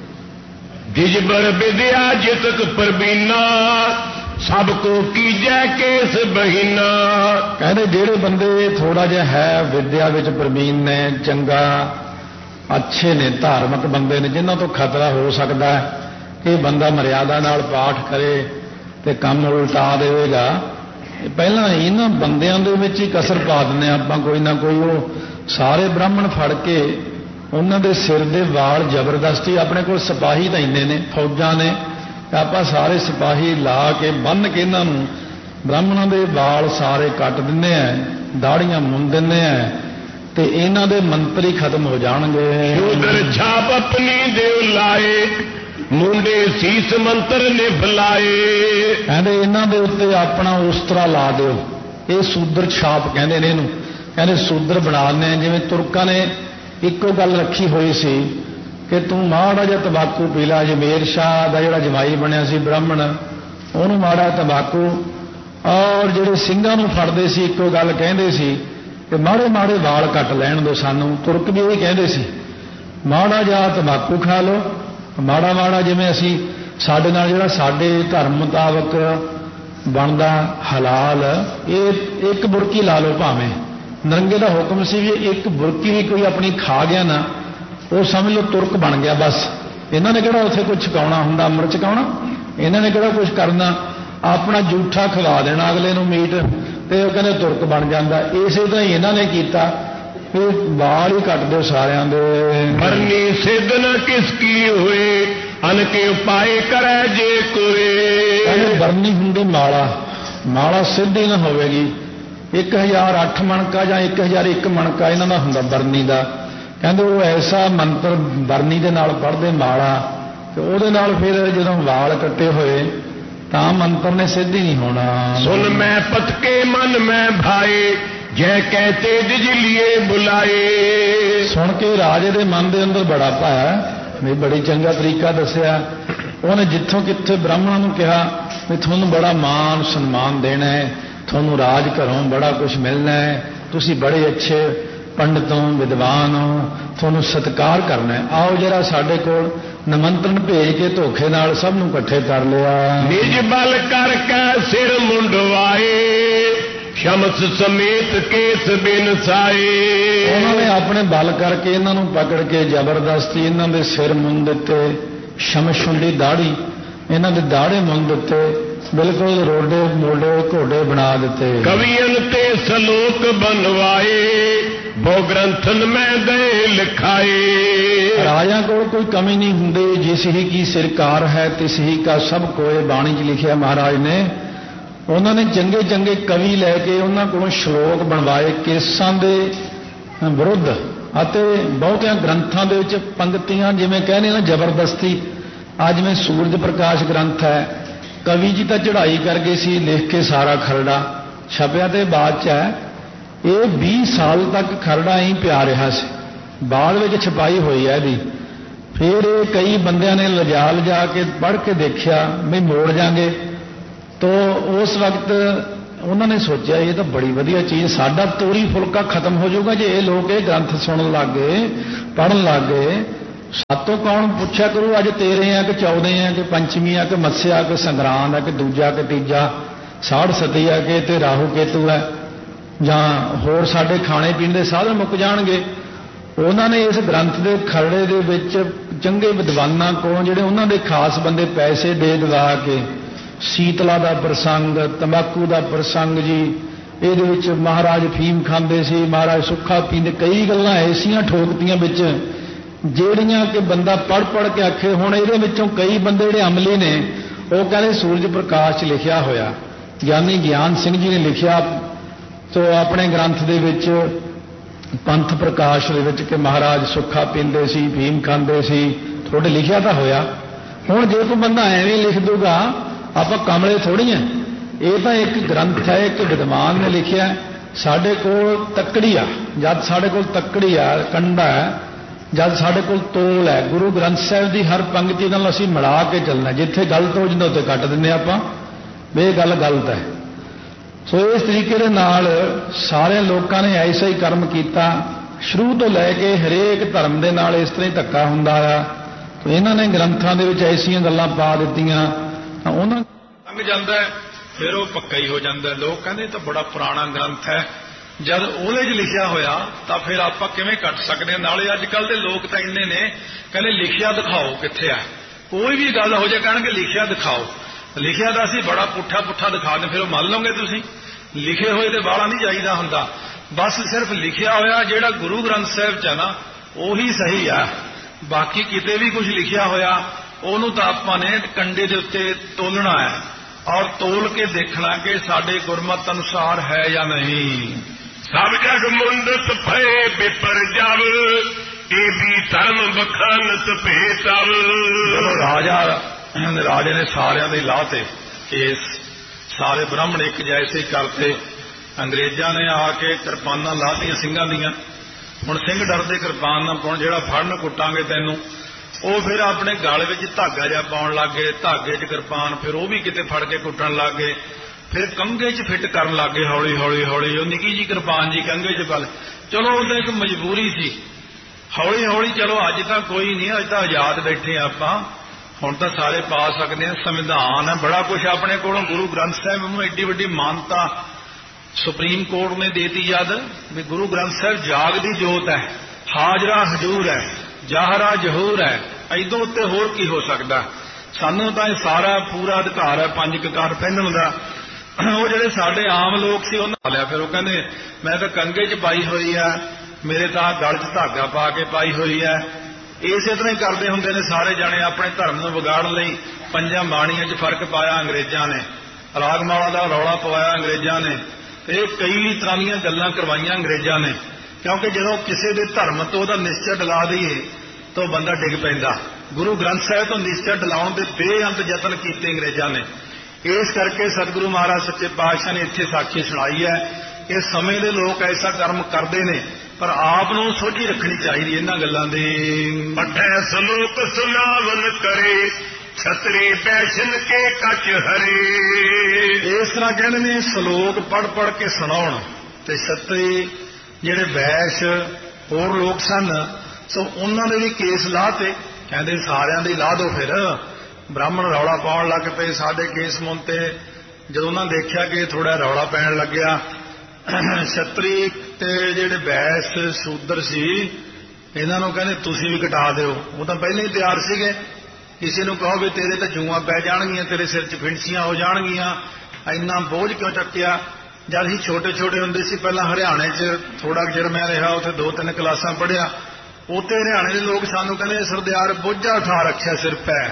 ਦਿਜਬਰ ਵਿਦਿਆ ਜਿਤਕ ਪ੍ਰਬੀਨਾ, ਸਭ ਕੋ ਕੀਜੈ ਕੇਸ ਬਹੀਨਾ। ਕਹਿੰਦੇ ਜਿਹੜੇ ਬੰਦੇ ਥੋੜਾ ਜਿਹਾ ਹੈ ਵਿਦਿਆ ਵਿੱਚ ਪ੍ਰਬੀਨ ਨੇ, ਚੰਗਾ ਅੱਛੇ ਨੇ, ਧਾਰਮਿਕ ਬੰਦੇ ਨੇ, ਜਿਨ੍ਹਾਂ ਤੋਂ ਖਤਰਾ ਹੋ ਸਕਦਾ ਹੈ ਕਿ ਬੰਦਾ ਮਰਿਆਦਾ ਨਾਲ ਪਾਠ ਕਰੇ ਤੇ ਕੰਮ ਉਲਟਾ ਦੇਵੇਗਾ, ਪਹਿਲਾਂ ਇਹਨਾਂ ਬੰਦਿਆਂ ਦੇ ਵਿੱਚ ਹੀ ਕਸਰ ਪਾ ਦਿੰਦੇ ਆਪਾਂ ਕੋਈ ਨਾ ਕੋਈ। ਉਹ ਸਾਰੇ ਬ੍ਰਾਹਮਣ ਫੜ ਕੇ ਉਹਨਾਂ ਦੇ ਸਿਰ ਦੇ ਵਾਲ ਜ਼ਬਰਦਸਤੀ, ਆਪਣੇ ਕੋਲ ਸਿਪਾਹੀ ਤਾਂ ਇੰਨੇ ਨੇ, ਫੌਜਾਂ ਨੇ, ਆਪਾਂ ਸਾਰੇ ਸਿਪਾਹੀ ਲਾ ਕੇ ਬੰਨ੍ਹ ਕੇ ਇਹਨਾਂ ਨੂੰ ਬ੍ਰਾਹਮਣਾਂ ਦੇ ਵਾਲ ਸਾਰੇ ਕੱਟ ਦਿੰਦੇ ਆ, ਦਾੜੀਆਂ ਮੁੰਨ ਦਿੰਦੇ ਆ, ਤੇ ਇਹਨਾਂ ਦੇ ਮੰਤਰ ਹੀ ਖਤਮ ਹੋ ਜਾਣਗੇ। ਸ਼ੂਦਰ ਛਾਪ ਆਪਣੀ ਦੇਵ ਲਾਏ, ਮੁੰਡੇ ਸੀਸ ਮੰਤਰ ਨੇ ਫਲਾਏ। ਕਹਿੰਦੇ ਇਹਨਾਂ ਦੇ ਉੱਤੇ ਆਪਣਾ ਉਸਤਰਾ ਲਾ ਦਿਓ, ਇਹ ਸ਼ੂਦਰ ਛਾਪ ਕਹਿੰਦੇ ਨੇ ਇਹਨੂੰ। ਕਹਿੰਦੇ ਸ਼ੂਦਰ ਬਣਾ ਦਿੰਦੇ, ਜਿਵੇਂ ਤੁਰਕਾਂ ਨੇ ਇੱਕੋ ਗੱਲ ਰੱਖੀ ਹੋਈ ਸੀ ਕਿ ਤੂੰ ਮਾੜਾ ਜਿਹਾ ਤੰਬਾਕੂ ਪੀ ਲਾ। ਜਮੇਰ ਸ਼ਾਹ ਦਾ ਜਿਹੜਾ ਜਮਾਈ ਬਣਿਆ ਸੀ ਬ੍ਰਾਹਮਣ, ਉਹਨੂੰ ਮਾੜਾ ਤੰਬਾਕੂ, ਔਰ ਜਿਹੜੇ ਸਿੰਘਾਂ ਨੂੰ ਫੜਦੇ ਸੀ ਇੱਕੋ ਗੱਲ ਕਹਿੰਦੇ ਸੀ ਕਿ ਮਾੜੇ ਮਾੜੇ ਵਾਲ ਕੱਟ ਲੈਣ ਦਿਓ ਸਾਨੂੰ। ਤੁਰਕ ਵੀ ਇਹ ਕਹਿੰਦੇ ਸੀ ਮਾੜਾ ਜਿਹਾ ਤੰਬਾਕੂ ਖਾ ਲਓ, ਮਾੜਾ ਮਾੜਾ ਜਿਵੇਂ ਅਸੀਂ ਸਾਡੇ ਨਾਲ ਜਿਹੜਾ ਸਾਡੇ ਧਰਮ ਮੁਤਾਬਕ ਬਣਦਾ ਹਲਾਲ, ਇਹ ਇੱਕ ਬੁਰਕੀ ਲਾ ਲਓ। ਭਾਵੇਂ ਨਰੰਗੇ ਦਾ ਹੁਕਮ ਸੀ ਵੀ ਇੱਕ ਬੁਰਕੀ ਵੀ ਕੋਈ ਆਪਣੀ ਖਾ ਗਿਆ ਨਾ, ਉਹ ਸਮਝ ਲਓ ਤੁਰਕ ਬਣ ਗਿਆ ਬਸ। ਇਹਨਾਂ ਨੇ ਕਿਹੜਾ ਉੱਥੇ ਕੁਝ ਛਕਾਉਣਾ ਹੁੰਦਾ, ਅੰਮ੍ਰਿਤ ਛਕਾਉਣਾ, ਇਹਨਾਂ ਨੇ ਕਿਹੜਾ ਕੁਝ ਕਰਨਾ, ਆਪਣਾ ਜੂਠਾ ਖਵਾ ਦੇਣਾ ਅਗਲੇ ਨੂੰ ਮੀਟ, ਤੇ ਉਹ ਕਹਿੰਦੇ ਤੁਰਕ ਬਣ ਜਾਂਦਾ। ਇਸੇ ਤਰ੍ਹਾਂ ਹੀ ਇਹਨਾਂ ਨੇ ਕੀਤਾ, ਇਹ ਵਾਲ ਹੀ ਕੱਟ ਦਿਓ ਸਾਰਿਆਂ ਦੇ। ਬਰਨੀ ਸਿੱਧ ਨ ਕਿਸ ਕੀ ਹੋਏ, ਅਨ ਕੇ ਉਪਾਏ ਕਰੈ ਜੇ ਕੋਏ। ਕਹਿੰਦੇ ਬਰਨੀ ਹੁੰਦੀ ਮਾਲਾ, ਮਾਲਾ ਸਿੱਧੀ ਨਾ ਹੋਵੇਗੀ। 1008 ਮਣਕਾ ਜਾਂ 1001 ਮਣਕਾ ਇਹਨਾਂ ਦਾ ਹੁੰਦਾ ਬਰਨੀ ਦਾ। ਕਹਿੰਦੇ ਉਹ ਐਸਾ ਮੰਤਰ ਬਰਨੀ ਦੇ ਨਾਲ ਪੜ੍ਹਦੇ ਮਾਲਾ, ਤੇ ਉਹਦੇ ਨਾਲ ਫਿਰ ਜਦੋਂ ਵਾਲ ਕੱਟੇ ਹੋਏ ਤਾਂ ਮੰਤਰ ਨੇ ਸਿੱਧੀ ਨਹੀਂ ਹੋਣਾ। ਸੁਣ ਮੈਂ ਪਤਕੇ ਮਨ ਮੈਂ ਭਾਏ, ਜੈ ਕਹਤੇ ਜਿਜ ਲਿਏ ਬੁਲਾਏ। ਸੁਣ ਕੇ ਰਾਜੇ ਦੇ ਮਨ ਦੇ ਅੰਦਰ ਬੜਾ ਭਾਇਆ, ਵੀ ਬੜੀ ਚੰਗਾ ਤਰੀਕਾ ਦੱਸਿਆ ਉਹਨੇ। ਜਿੱਥੋਂ ਕਿੱਥੇ ਬ੍ਰਾਹਮਣਾਂ ਨੂੰ ਕਿਹਾ ਵੀ ਤੁਹਾਨੂੰ ਬੜਾ ਮਾਣ ਸਨਮਾਨ ਦੇਣਾ ਹੈ, ਤੁਹਾਨੂੰ ਰਾਜ ਘਰੋਂ ਬੜਾ ਕੁਝ ਮਿਲਣਾ ਹੈ, ਤੁਸੀਂ ਬੜੇ ਅੱਛੇ ਪੰਡਤ ਹੋ, ਵਿਦਵਾਨ ਹੋ, ਤੁਹਾਨੂੰ ਸਤਿਕਾਰ ਕਰਨਾ ਹੈ, ਆਓ ਜਰਾ ਸਾਡੇ ਕੋਲ। ਨਿਮੰਤਰਣ ਭੇਜ ਕੇ ਧੋਖੇ ਨਾਲ ਸਭ ਨੂੰ ਇਕੱਠੇ ਕਰ ਲਿਆ। ਨਿਜ ਬਲ ਕਰਕੇ ਸਿਰ ਮੁੰਡਵਾਏ, ਸ਼ਮਸ ਸਮੇਤ ਕੇਸ ਬਿਨਸਾਏ। ਉਹਨਾਂ ਨੇ ਆਪਣੇ ਬਲ ਕਰਕੇ ਇਹਨਾਂ ਨੂੰ ਪਕੜ ਕੇ ਜ਼ਬਰਦਸਤੀ ਇਹਨਾਂ ਦੇ ਸਿਰ ਮੁੰਨ ਦਿੱਤੇ, ਸ਼ਮਸ਼ ਹੁੰਦੀ ਦਾੜੀ, ਇਹਨਾਂ ਦੇ ਦਾੜੇ ਮੁੰਨ ਦਿੱਤੇ, ਬਿਲਕੁਲ ਰੋਡੇ ਮੋਢੇ ਘੋੜੇ ਬਣਾ ਦਿੱਤੇ। ਕਵੀਨ ਤੇ ਸਲੋਕ ਬਣਵਾਏ, ਬਹੁ ਗ੍ਰੰਥਨ ਮੈਂ ਦੇ ਲਿਖਾਏ। ਰਾਜਾ ਕੋਲ ਕੋਈ ਕਮੀ ਨਹੀਂ ਹੁੰਦੀ, ਜਿਸ ਹੀ ਕੀ ਸਰਕਾਰ ਹੈ ਤਿਸ ਹੀ ਕਾ ਸਭ ਕੋਏ, ਬਾਣੀ 'ਚ ਲਿਖਿਆ ਮਹਾਰਾਜ ਨੇ। ਉਹਨਾਂ ਨੇ ਚੰਗੇ ਚੰਗੇ ਕਵੀ ਲੈ ਕੇ ਉਹਨਾਂ ਕੋਲੋਂ ਸ਼ਲੋਕ ਬਣਵਾਏ ਕੇਸਾਂ ਦੇ ਵਿਰੁੱਧ, ਅਤੇ ਬਹੁਤਿਆਂ ਗ੍ਰੰਥਾਂ ਦੇ ਵਿੱਚ ਪੰਕਤੀਆਂ ਜਿਵੇਂ ਕਹਿੰਦੇ ਨਾ ਜ਼ਬਰਦਸਤੀ। ਅੱਜ ਜਿਵੇਂ ਸੂਰਜ ਪ੍ਰਕਾਸ਼ ਗ੍ਰੰਥ ਹੈ, ਕਵੀ ਜੀ ਤਾਂ ਚੜ੍ਹਾਈ ਕਰ ਗਏ ਸੀ ਲਿਖ ਕੇ ਸਾਰਾ ਖਰੜਾ, ਛਪਿਆ ਤੇ ਬਾਅਦ 'ਚ ਹੈ। ਇਹ 20 ਸਾਲ ਤੱਕ ਖਰੜਾ ਹੀ ਪਿਆ ਰਿਹਾ ਸੀ, ਬਾਅਦ ਵਿੱਚ ਛਪਾਈ ਹੋਈ ਹੈ ਇਹਦੀ। ਫਿਰ ਇਹ ਕਈ ਬੰਦਿਆਂ ਨੇ ਲਿਜਾ ਕੇ ਪੜ੍ਹ ਕੇ ਦੇਖਿਆ ਵੀ ਮੋੜ ਜਾਗੇ, ਤੋ ਉਸ ਵਕਤ ਉਹਨਾਂ ਨੇ ਸੋਚਿਆ ਇਹ ਤਾਂ ਬੜੀ ਵਧੀਆ ਚੀਜ਼, ਸਾਡਾ ਤੋਰੀ ਫੁਲਕਾ ਖਤਮ ਹੋ ਜਾਊਗਾ ਜੇ ਇਹ ਲੋਕ ਇਹ ਗ੍ਰੰਥ ਸੁਣਨ ਲੱਗ ਗਏ, ਪੜ੍ਹਨ ਲੱਗ ਗਏ। ਸਾਤੋਂ ਕੌਣ ਪੁੱਛਿਆ ਕਰੂ ਅੱਜ 13 ਆ ਕਿ 14 ਆ ਕਿ ਪੰਚਮੀ ਆ ਕਿ ਮੱਸਿਆ ਕਿ ਸੰਗਰਾਂਦ ਆ ਕਿ ਦੂਜਾ ਕਿ ਤੀਜਾ, ਸਾੜ ਸਤੀ ਆ ਕਿ ਤੇ ਰਾਹੂ ਕੇਤੂ ਹੈ, ਜਾਂ ਹੋਰ ਸਾਡੇ ਖਾਣੇ ਪੀਣ ਦੇ ਸਾਧਨ ਮੁੱਕ ਜਾਣਗੇ। ਉਹਨਾਂ ਨੇ ਇਸ ਗ੍ਰੰਥ ਦੇ ਖਰੜੇ ਦੇ ਵਿੱਚ ਚੰਗੇ ਵਿਦਵਾਨਾਂ ਕੋਲੋਂ, ਜਿਹੜੇ ਉਹਨਾਂ ਦੇ ਖਾਸ ਬੰਦੇ, ਪੈਸੇ ਦੇ ਦਵਾ ਕੇ ਸੀਤਲਾ ਦਾ ਪ੍ਰਸੰਗ, ਤੰਬਾਕੂ ਦਾ ਪ੍ਰਸੰਗ ਜੀ, ਇਹਦੇ ਵਿੱਚ ਮਹਾਰਾਜ ਫੀਮ ਖਾਂਦੇ ਸੀ, ਮਹਾਰਾਜ ਸੁੱਖਾ ਪੀਂਦੇ, ਕਈ ਗੱਲਾਂ ਐਸੀਆਂ ਠੋਕਤੀਆਂ ਵਿੱਚ ਜਿਹੜੀਆਂ ਕਿ ਬੰਦਾ ਪੜ੍ਹ ਕੇ ਆਖੇ। ਹੁਣ ਇਹਦੇ ਵਿੱਚੋਂ ਕਈ ਬੰਦੇ ਜਿਹੜੇ ਅਮਲੀ ਨੇ ਉਹ ਕਹਿੰਦੇ ਸੂਰਜ ਪ੍ਰਕਾਸ਼ 'ਚ ਲਿਖਿਆ ਹੋਇਆ, ਗਿਆਨੀ ਗਿਆਨ ਸਿੰਘ ਜੀ ਨੇ ਲਿਖਿਆ ਤੋ ਆਪਣੇ ਗ੍ਰੰਥ ਦੇ ਵਿੱਚ ਪੰਥ ਪ੍ਰਕਾਸ਼ ਦੇ ਵਿੱਚ ਕਿ ਮਹਾਰਾਜ ਸੁੱਖਾ ਪੀਂਦੇ ਸੀ, ਫੀਮ ਖਾਂਦੇ ਸੀ, ਤੁਹਾਡੇ ਲਿਖਿਆ ਤਾਂ ਹੋਇਆ। ਹੁਣ ਜੇ ਕੋਈ ਬੰਦਾ ਐਵੇਂ ਲਿਖ ਦੂਗਾ, ਆਪਾਂ ਕਮਲੇ ਥੋੜ੍ਹੀ ਹੈ, ਇਹ ਤਾਂ ਇੱਕ ਗ੍ਰੰਥ ਹੈ, ਇੱਕ ਵਿਦਵਾਨ ਨੇ ਲਿਖਿਆ। ਸਾਡੇ ਕੋਲ ਤੱਕੜੀ ਆ, ਜਦ ਸਾਡੇ ਕੋਲ ਤੱਕੜੀ ਆ, ਕੰਡਾ ਹੈ, ਜਦ ਸਾਡੇ ਕੋਲ ਤੋਲ ਹੈ, ਗੁਰੂ ਗ੍ਰੰਥ ਸਾਹਿਬ ਦੀ ਹਰ ਪੰਕਤੀ ਨਾਲ ਅਸੀਂ ਮਿਲਾ ਕੇ ਚੱਲਣਾ, ਜਿੱਥੇ ਗਲਤ ਹੋ ਜਾਂਦਾ ਉੱਥੇ ਕੱਟ ਦਿੰਦੇ ਆਪਾਂ ਵੀ ਇਹ ਗੱਲ ਗਲਤ ਹੈ। ਸੋ ਇਸ ਤਰੀਕੇ ਦੇ ਨਾਲ ਸਾਰੇ ਲੋਕਾਂ ਨੇ ਐਸਾ ਹੀ ਕਰਮ ਕੀਤਾ, ਸ਼ੁਰੂ ਤੋਂ ਲੈ ਕੇ ਹਰੇਕ ਧਰਮ ਦੇ ਨਾਲ ਇਸ ਤਰ੍ਹਾਂ ਹੀ ਧੱਕਾ ਹੁੰਦਾ ਆ। ਤੇ ਇਹਨਾਂ ਨੇ ਗ੍ਰੰਥਾਂ ਦੇ ਵਿੱਚ ਐਸੀਆਂ ਗੱਲਾਂ ਪਾ ਦਿੱਤੀਆਂ ਤਾਂ ਉਹਨਾਂ ਲੰਘ ਜਾਂਦਾ, ਫਿਰ ਉਹ ਪੱਕਾ ਹੀ ਹੋ ਜਾਂਦਾ। ਲੋਕ ਕਹਿੰਦੇ ਤਾਂ ਬੜਾ ਪੁਰਾਣਾ ਗ੍ਰੰਥ ਹੈ, ਜਦ ਉਹਦੇ 'ਚ ਲਿਖਿਆ ਹੋਇਆ ਤਾਂ ਫਿਰ ਆਪਾਂ ਕਿਵੇਂ ਕੱਟ ਸਕਦੇ ਹਾਂ। ਨਾਲੇ ਅੱਜ ਕੱਲ੍ਹ ਦੇ ਲੋਕ ਤਾਂ ਇੰਨੇ ਨੇ, ਕਹਿੰਦੇ ਲਿਖਿਆ ਦਿਖਾਓ ਕਿੱਥੇ ਆ, ਕੋਈ ਵੀ ਗੱਲ ਹੋ ਜਾਏ ਕਹਿਣਗੇ ਲਿਖਿਆ ਦਿਖਾਓ। ਲਿਖਿਆ ਤਾਂ ਅਸੀਂ ਬੜਾ ਪੁੱਠਾ ਦਿਖਾ ਦੇ, ਫਿਰ ਉਹ ਮੰਨ ਲਓਗੇ ਤੁਸੀਂ। ਲਿਖੇ ਹੋਏ ਤੇ ਬਾਹਲਾ ਨਹੀਂ ਜਾਈਦਾ ਹੁੰਦਾ, ਬਸ ਸਿਰਫ ਲਿਖਿਆ ਹੋਇਆ ਜਿਹੜਾ ਗੁਰੂ ਗ੍ਰੰਥ ਸਾਹਿਬ 'ਚ ਹੈ ਨਾ ਉਹੀ ਸਹੀ ਆ। ਬਾਕੀ ਕਿਤੇ ਵੀ ਕੁਝ ਲਿਖਿਆ ਹੋਇਆ ਉਹਨੂੰ ਤਾਂ ਆਪਾਂ ਨੇ ਕੰਡੇ ਦੇ ਉੱਤੇ ਤੋਲਣਾ ਹੈ, ਔਰ ਤੋਲ ਕੇ ਦੇਖਣਾ ਕਿ ਸਾਡੇ ਗੁਰਮਤ ਅਨੁਸਾਰ ਹੈ ਜਾਂ ਨਹੀਂ। ਸਭ ਜਗ ਮੁੰਦਤ ਭਏ ਬਿਪਰ ਜਬ, ਇਹ ਵੀ ਧਰਮ ਬਖਾਨਤ ਭੇਤਵ। ਰਾਜੇ ਨੇ ਸਾਰਿਆਂ ਦੇ ਲਾਹ ਤੇ ਕੇਸ, ਸਾਰੇ ਬ੍ਰਾਹਮਣ ਇੱਕ ਜੈਸੇ ਕਰਤੇ। ਅੰਗਰੇਜ਼ਾਂ ਨੇ ਆ ਕੇ ਕਿਰਪਾਨਾਂ ਲਾਹਤੀਆਂ ਸਿੰਘਾਂ ਦੀਆਂ। ਹੁਣ ਸਿੰਘ ਡਰਦੇ ਕਿਰਪਾਨ ਨਾ ਪਾਉਣ, ਜਿਹੜਾ ਫੜਨ ਕੁੱਟਾਂਗੇ ਤੈਨੂੰ, ਉਹ ਫਿਰ ਆਪਣੇ ਗਲ ਵਿੱਚ ਧਾਗਾ ਜਿਹਾ ਪਾਉਣ ਲੱਗ ਗਏ, ਧਾਗੇ 'ਚ ਕਿਰਪਾਨ, ਫਿਰ ਉਹ ਵੀ ਕਿਤੇ ਫੜ ਕੇ ਕੁੱਟਣ ਲੱਗ ਗਏ। ਫਿਰ ਕੰਘੇ 'ਚ ਫਿੱਟ ਕਰਨ ਲੱਗ ਗਏ ਹੌਲੀ ਹੌਲੀ, ਉਹ ਨਿੱਕੀ ਜੀ ਕਿਰਪਾਨ ਜੀ ਕੰਘੇ 'ਚ ਪਾ ਲੈ। ਚਲੋ ਉਹਦਾ ਇੱਕ ਮਜਬੂਰੀ ਸੀ, ਹੌਲੀ ਹੌਲੀ ਚਲੋ ਅੱਜ ਤਾਂ ਕੋਈ ਨਹੀਂ, ਅੱਜ ਤਾਂ ਆਜ਼ਾਦ ਬੈਠੇ ਆਪਾਂ, ਹੁਣ ਤਾਂ ਸਾਰੇ ਪਾ ਸਕਦੇ ਹਾਂ, ਸੰਵਿਧਾਨ ਹੈ, ਬੜਾ ਕੁਛ ਆਪਣੇ ਕੋਲੋਂ। ਗੁਰੂ ਗ੍ਰੰਥ ਸਾਹਿਬ ਨੂੰ ਐਡੀ ਵੱਡੀ ਮਾਨਤਾ ਸੁਪਰੀਮ ਕੋਰਟ ਨੇ ਦੇਤੀ ਜਦ ਵੀ ਗੁਰੂ ਗ੍ਰੰਥ ਸਾਹਿਬ ਜਾਗਦੀ ਜੋਤ ਹੈ, ਹਾਜ਼ਰਾ ਹਜ਼ੂਰ ਹੈ, ਜ਼ਾਹਰਾ ਜ਼ਹੂਰ ਹੈ, ਐਦੋਂ ਉੱਤੇ ਹੋਰ ਕੀ ਹੋ ਸਕਦਾ। ਸਾਨੂੰ ਤਾਂ ਇਹ ਸਾਰਾ ਪੂਰਾ ਅਧਿਕਾਰ ਹੈ ਪੰਜ ਕਕਾਰ ਪਹਿਨਣ ਦਾ। ਉਹ ਜਿਹੜੇ ਸਾਡੇ ਆਮ ਲੋਕ ਸੀ ਉਹਨਾਂ ਲਿਆ, ਫਿਰ ਉਹ ਕਹਿੰਦੇ ਮੈਂ ਤਾਂ ਕੰਗੇ 'ਚ ਪਾਈ ਹੋਈ ਆ, ਮੇਰੇ ਤਾਂ ਗਲ 'ਚ ਧਾਗਾ ਪਾ ਕੇ ਪਾਈ ਹੋਈ ਹੈ। ਇਸੇ ਤਰ੍ਹਾਂ ਹੀ ਕਰਦੇ ਹੁੰਦੇ ਨੇ ਸਾਰੇ ਜਾਣੇ ਆਪਣੇ ਧਰਮ ਨੂੰ ਵਿਗਾੜਨ ਲਈ। ਪੰਜਾਂ ਬਾਣੀਆਂ 'ਚ ਫਰਕ ਪਾਇਆ ਅੰਗਰੇਜ਼ਾਂ ਨੇ, ਰਾਗਮਾਲਾ ਦਾ ਰੌਲਾ ਪਵਾਇਆ ਅੰਗਰੇਜ਼ਾਂ ਨੇ, ਤੇ ਕਈ ਤਰ੍ਹਾਂ ਦੀਆਂ ਗੱਲਾਂ ਕਰਵਾਈਆਂ ਅੰਗਰੇਜ਼ਾਂ ਨੇ। ਕਿਉਂਕਿ ਜਦੋਂ ਕਿਸੇ ਦੇ ਧਰਮ ਤੋਂ ਉਹਦਾ ਨਿਸ਼ਚਾ ਡਲਾ ਦਈਏ ਤਾਂ ਬੰਦਾ ਡਿੱਗ ਪੈਂਦਾ। ਗੁਰੂ ਗ੍ਰੰਥ ਸਾਹਿਬ ਤੋਂ ਨਿਸ਼ਚਾ ਡਲਾਉਣ ਦੇ ਬੇਅੰਤ ਯਤਨ ਕੀਤੇ ਅੰਗਰੇਜ਼ਾਂ ਨੇ। ਇਸ ਕਰਕੇ ਸਤਿਗੁਰੂ ਮਹਾਰਾਜ ਸੱਚੇ ਪਾਤਸ਼ਾਹ ਨੇ ਇੱਥੇ ਸਾਖੀ ਸੁਣਾਈ ਹੈ ਕਿ ਸਮੇਂ ਦੇ ਲੋਕ ਐਸਾ ਕਰਮ ਕਰਦੇ ਨੇ, ਪਰ ਆਪ ਨੂੰ ਸੋਝੀ ਰੱਖਣੀ ਚਾਹੀਦੀ ਇਹਨਾਂ ਗੱਲਾਂ ਦੀ। ਪਠੈ ਸਲੋਕ ਸੁਨਾਵਨ ਕਰੇ, ਛਤਰੀ ਬੈਸ਼ਨ ਕੇ ਕਛ ਹਰੇ। ਇਸ ਤਰ੍ਹਾਂ ਕਹਿੰਦੇ ਨੇ ਸ਼ਲੋਕ ਪੜ੍ਹ ਪੜ੍ਹ ਕੇ ਸੁਣਾਉਣ। ਤੇ ਛਤਰੀ ਜਿਹੜੇ ਵੈਸ਼ ਹੋਰ ਲੋਕ ਸਨ, ਸੋ ਉਹਨਾਂ ਦੇ ਵੀ ਕੇਸ ਲਾਤੇ। ਕਹਿੰਦੇ ਸਾਰਿਆਂ ਦੇ ਲਾ ਦੋ। ਫਿਰ ਬ੍ਰਾਹਮਣ ਰੌਲਾ ਪਾਉਣ ਲੱਗ ਪਏ ਸਾਡੇ ਕੇਸ ਮੁੰਤੇ। ਜਦੋਂ ਉਹਨਾਂ ਦੇਖਿਆ ਕਿ ਥੋੜਾ ਰੌਲਾ ਪੈਣ ਲੱਗਿਆ, ਛਤਰੀ ਤੇ ਜਿਹੜੇ ਵੈਸ਼ ਸ਼ੂਦਰ ਸੀ ਇਹਨਾਂ ਨੂੰ ਕਹਿੰਦੇ ਤੁਸੀਂ ਵੀ ਕਟਾ ਦਿਓ। ਉਹ ਤਾਂ ਪਹਿਲਾਂ ਹੀ ਤਿਆਰ ਸੀਗੇ। ਕਿਸੇ ਨੂੰ ਕਹੋ ਵੀ ਤੇਰੇ ਤਾਂ ਜੂਆਂ ਪੈ ਜਾਣਗੀਆਂ, ਤੇਰੇ ਸਿਰ 'ਚ ਫਿੰਸੀਆਂ ਹੋ ਜਾਣਗੀਆਂ, ਇੰਨਾ ਬੋਝ ਕਿਉਂ ਚੱਕਿਆ। ਜਦ ਅਸੀਂ ਛੋਟੇ ਛੋਟੇ ਹੁੰਦੇ ਸੀ, ਪਹਿਲਾਂ ਹਰਿਆਣੇ 'ਚ ਥੋੜਾ ਚਿਰ ਮੈਂ ਰਿਹਾ, ਉੱਥੇ 2-3 ਕਲਾਸਾਂ ਪੜ੍ਹਿਆ। ਉੱਥੇ ਹਰਿਆਣੇ ਦੇ ਲੋਕ ਸਾਨੂੰ ਕਹਿੰਦੇ ਸਰਦਾਰ ਬੋਝਾ ਉਠਾ ਰੱਖਿਆ ਸਿਰ ਪੈ।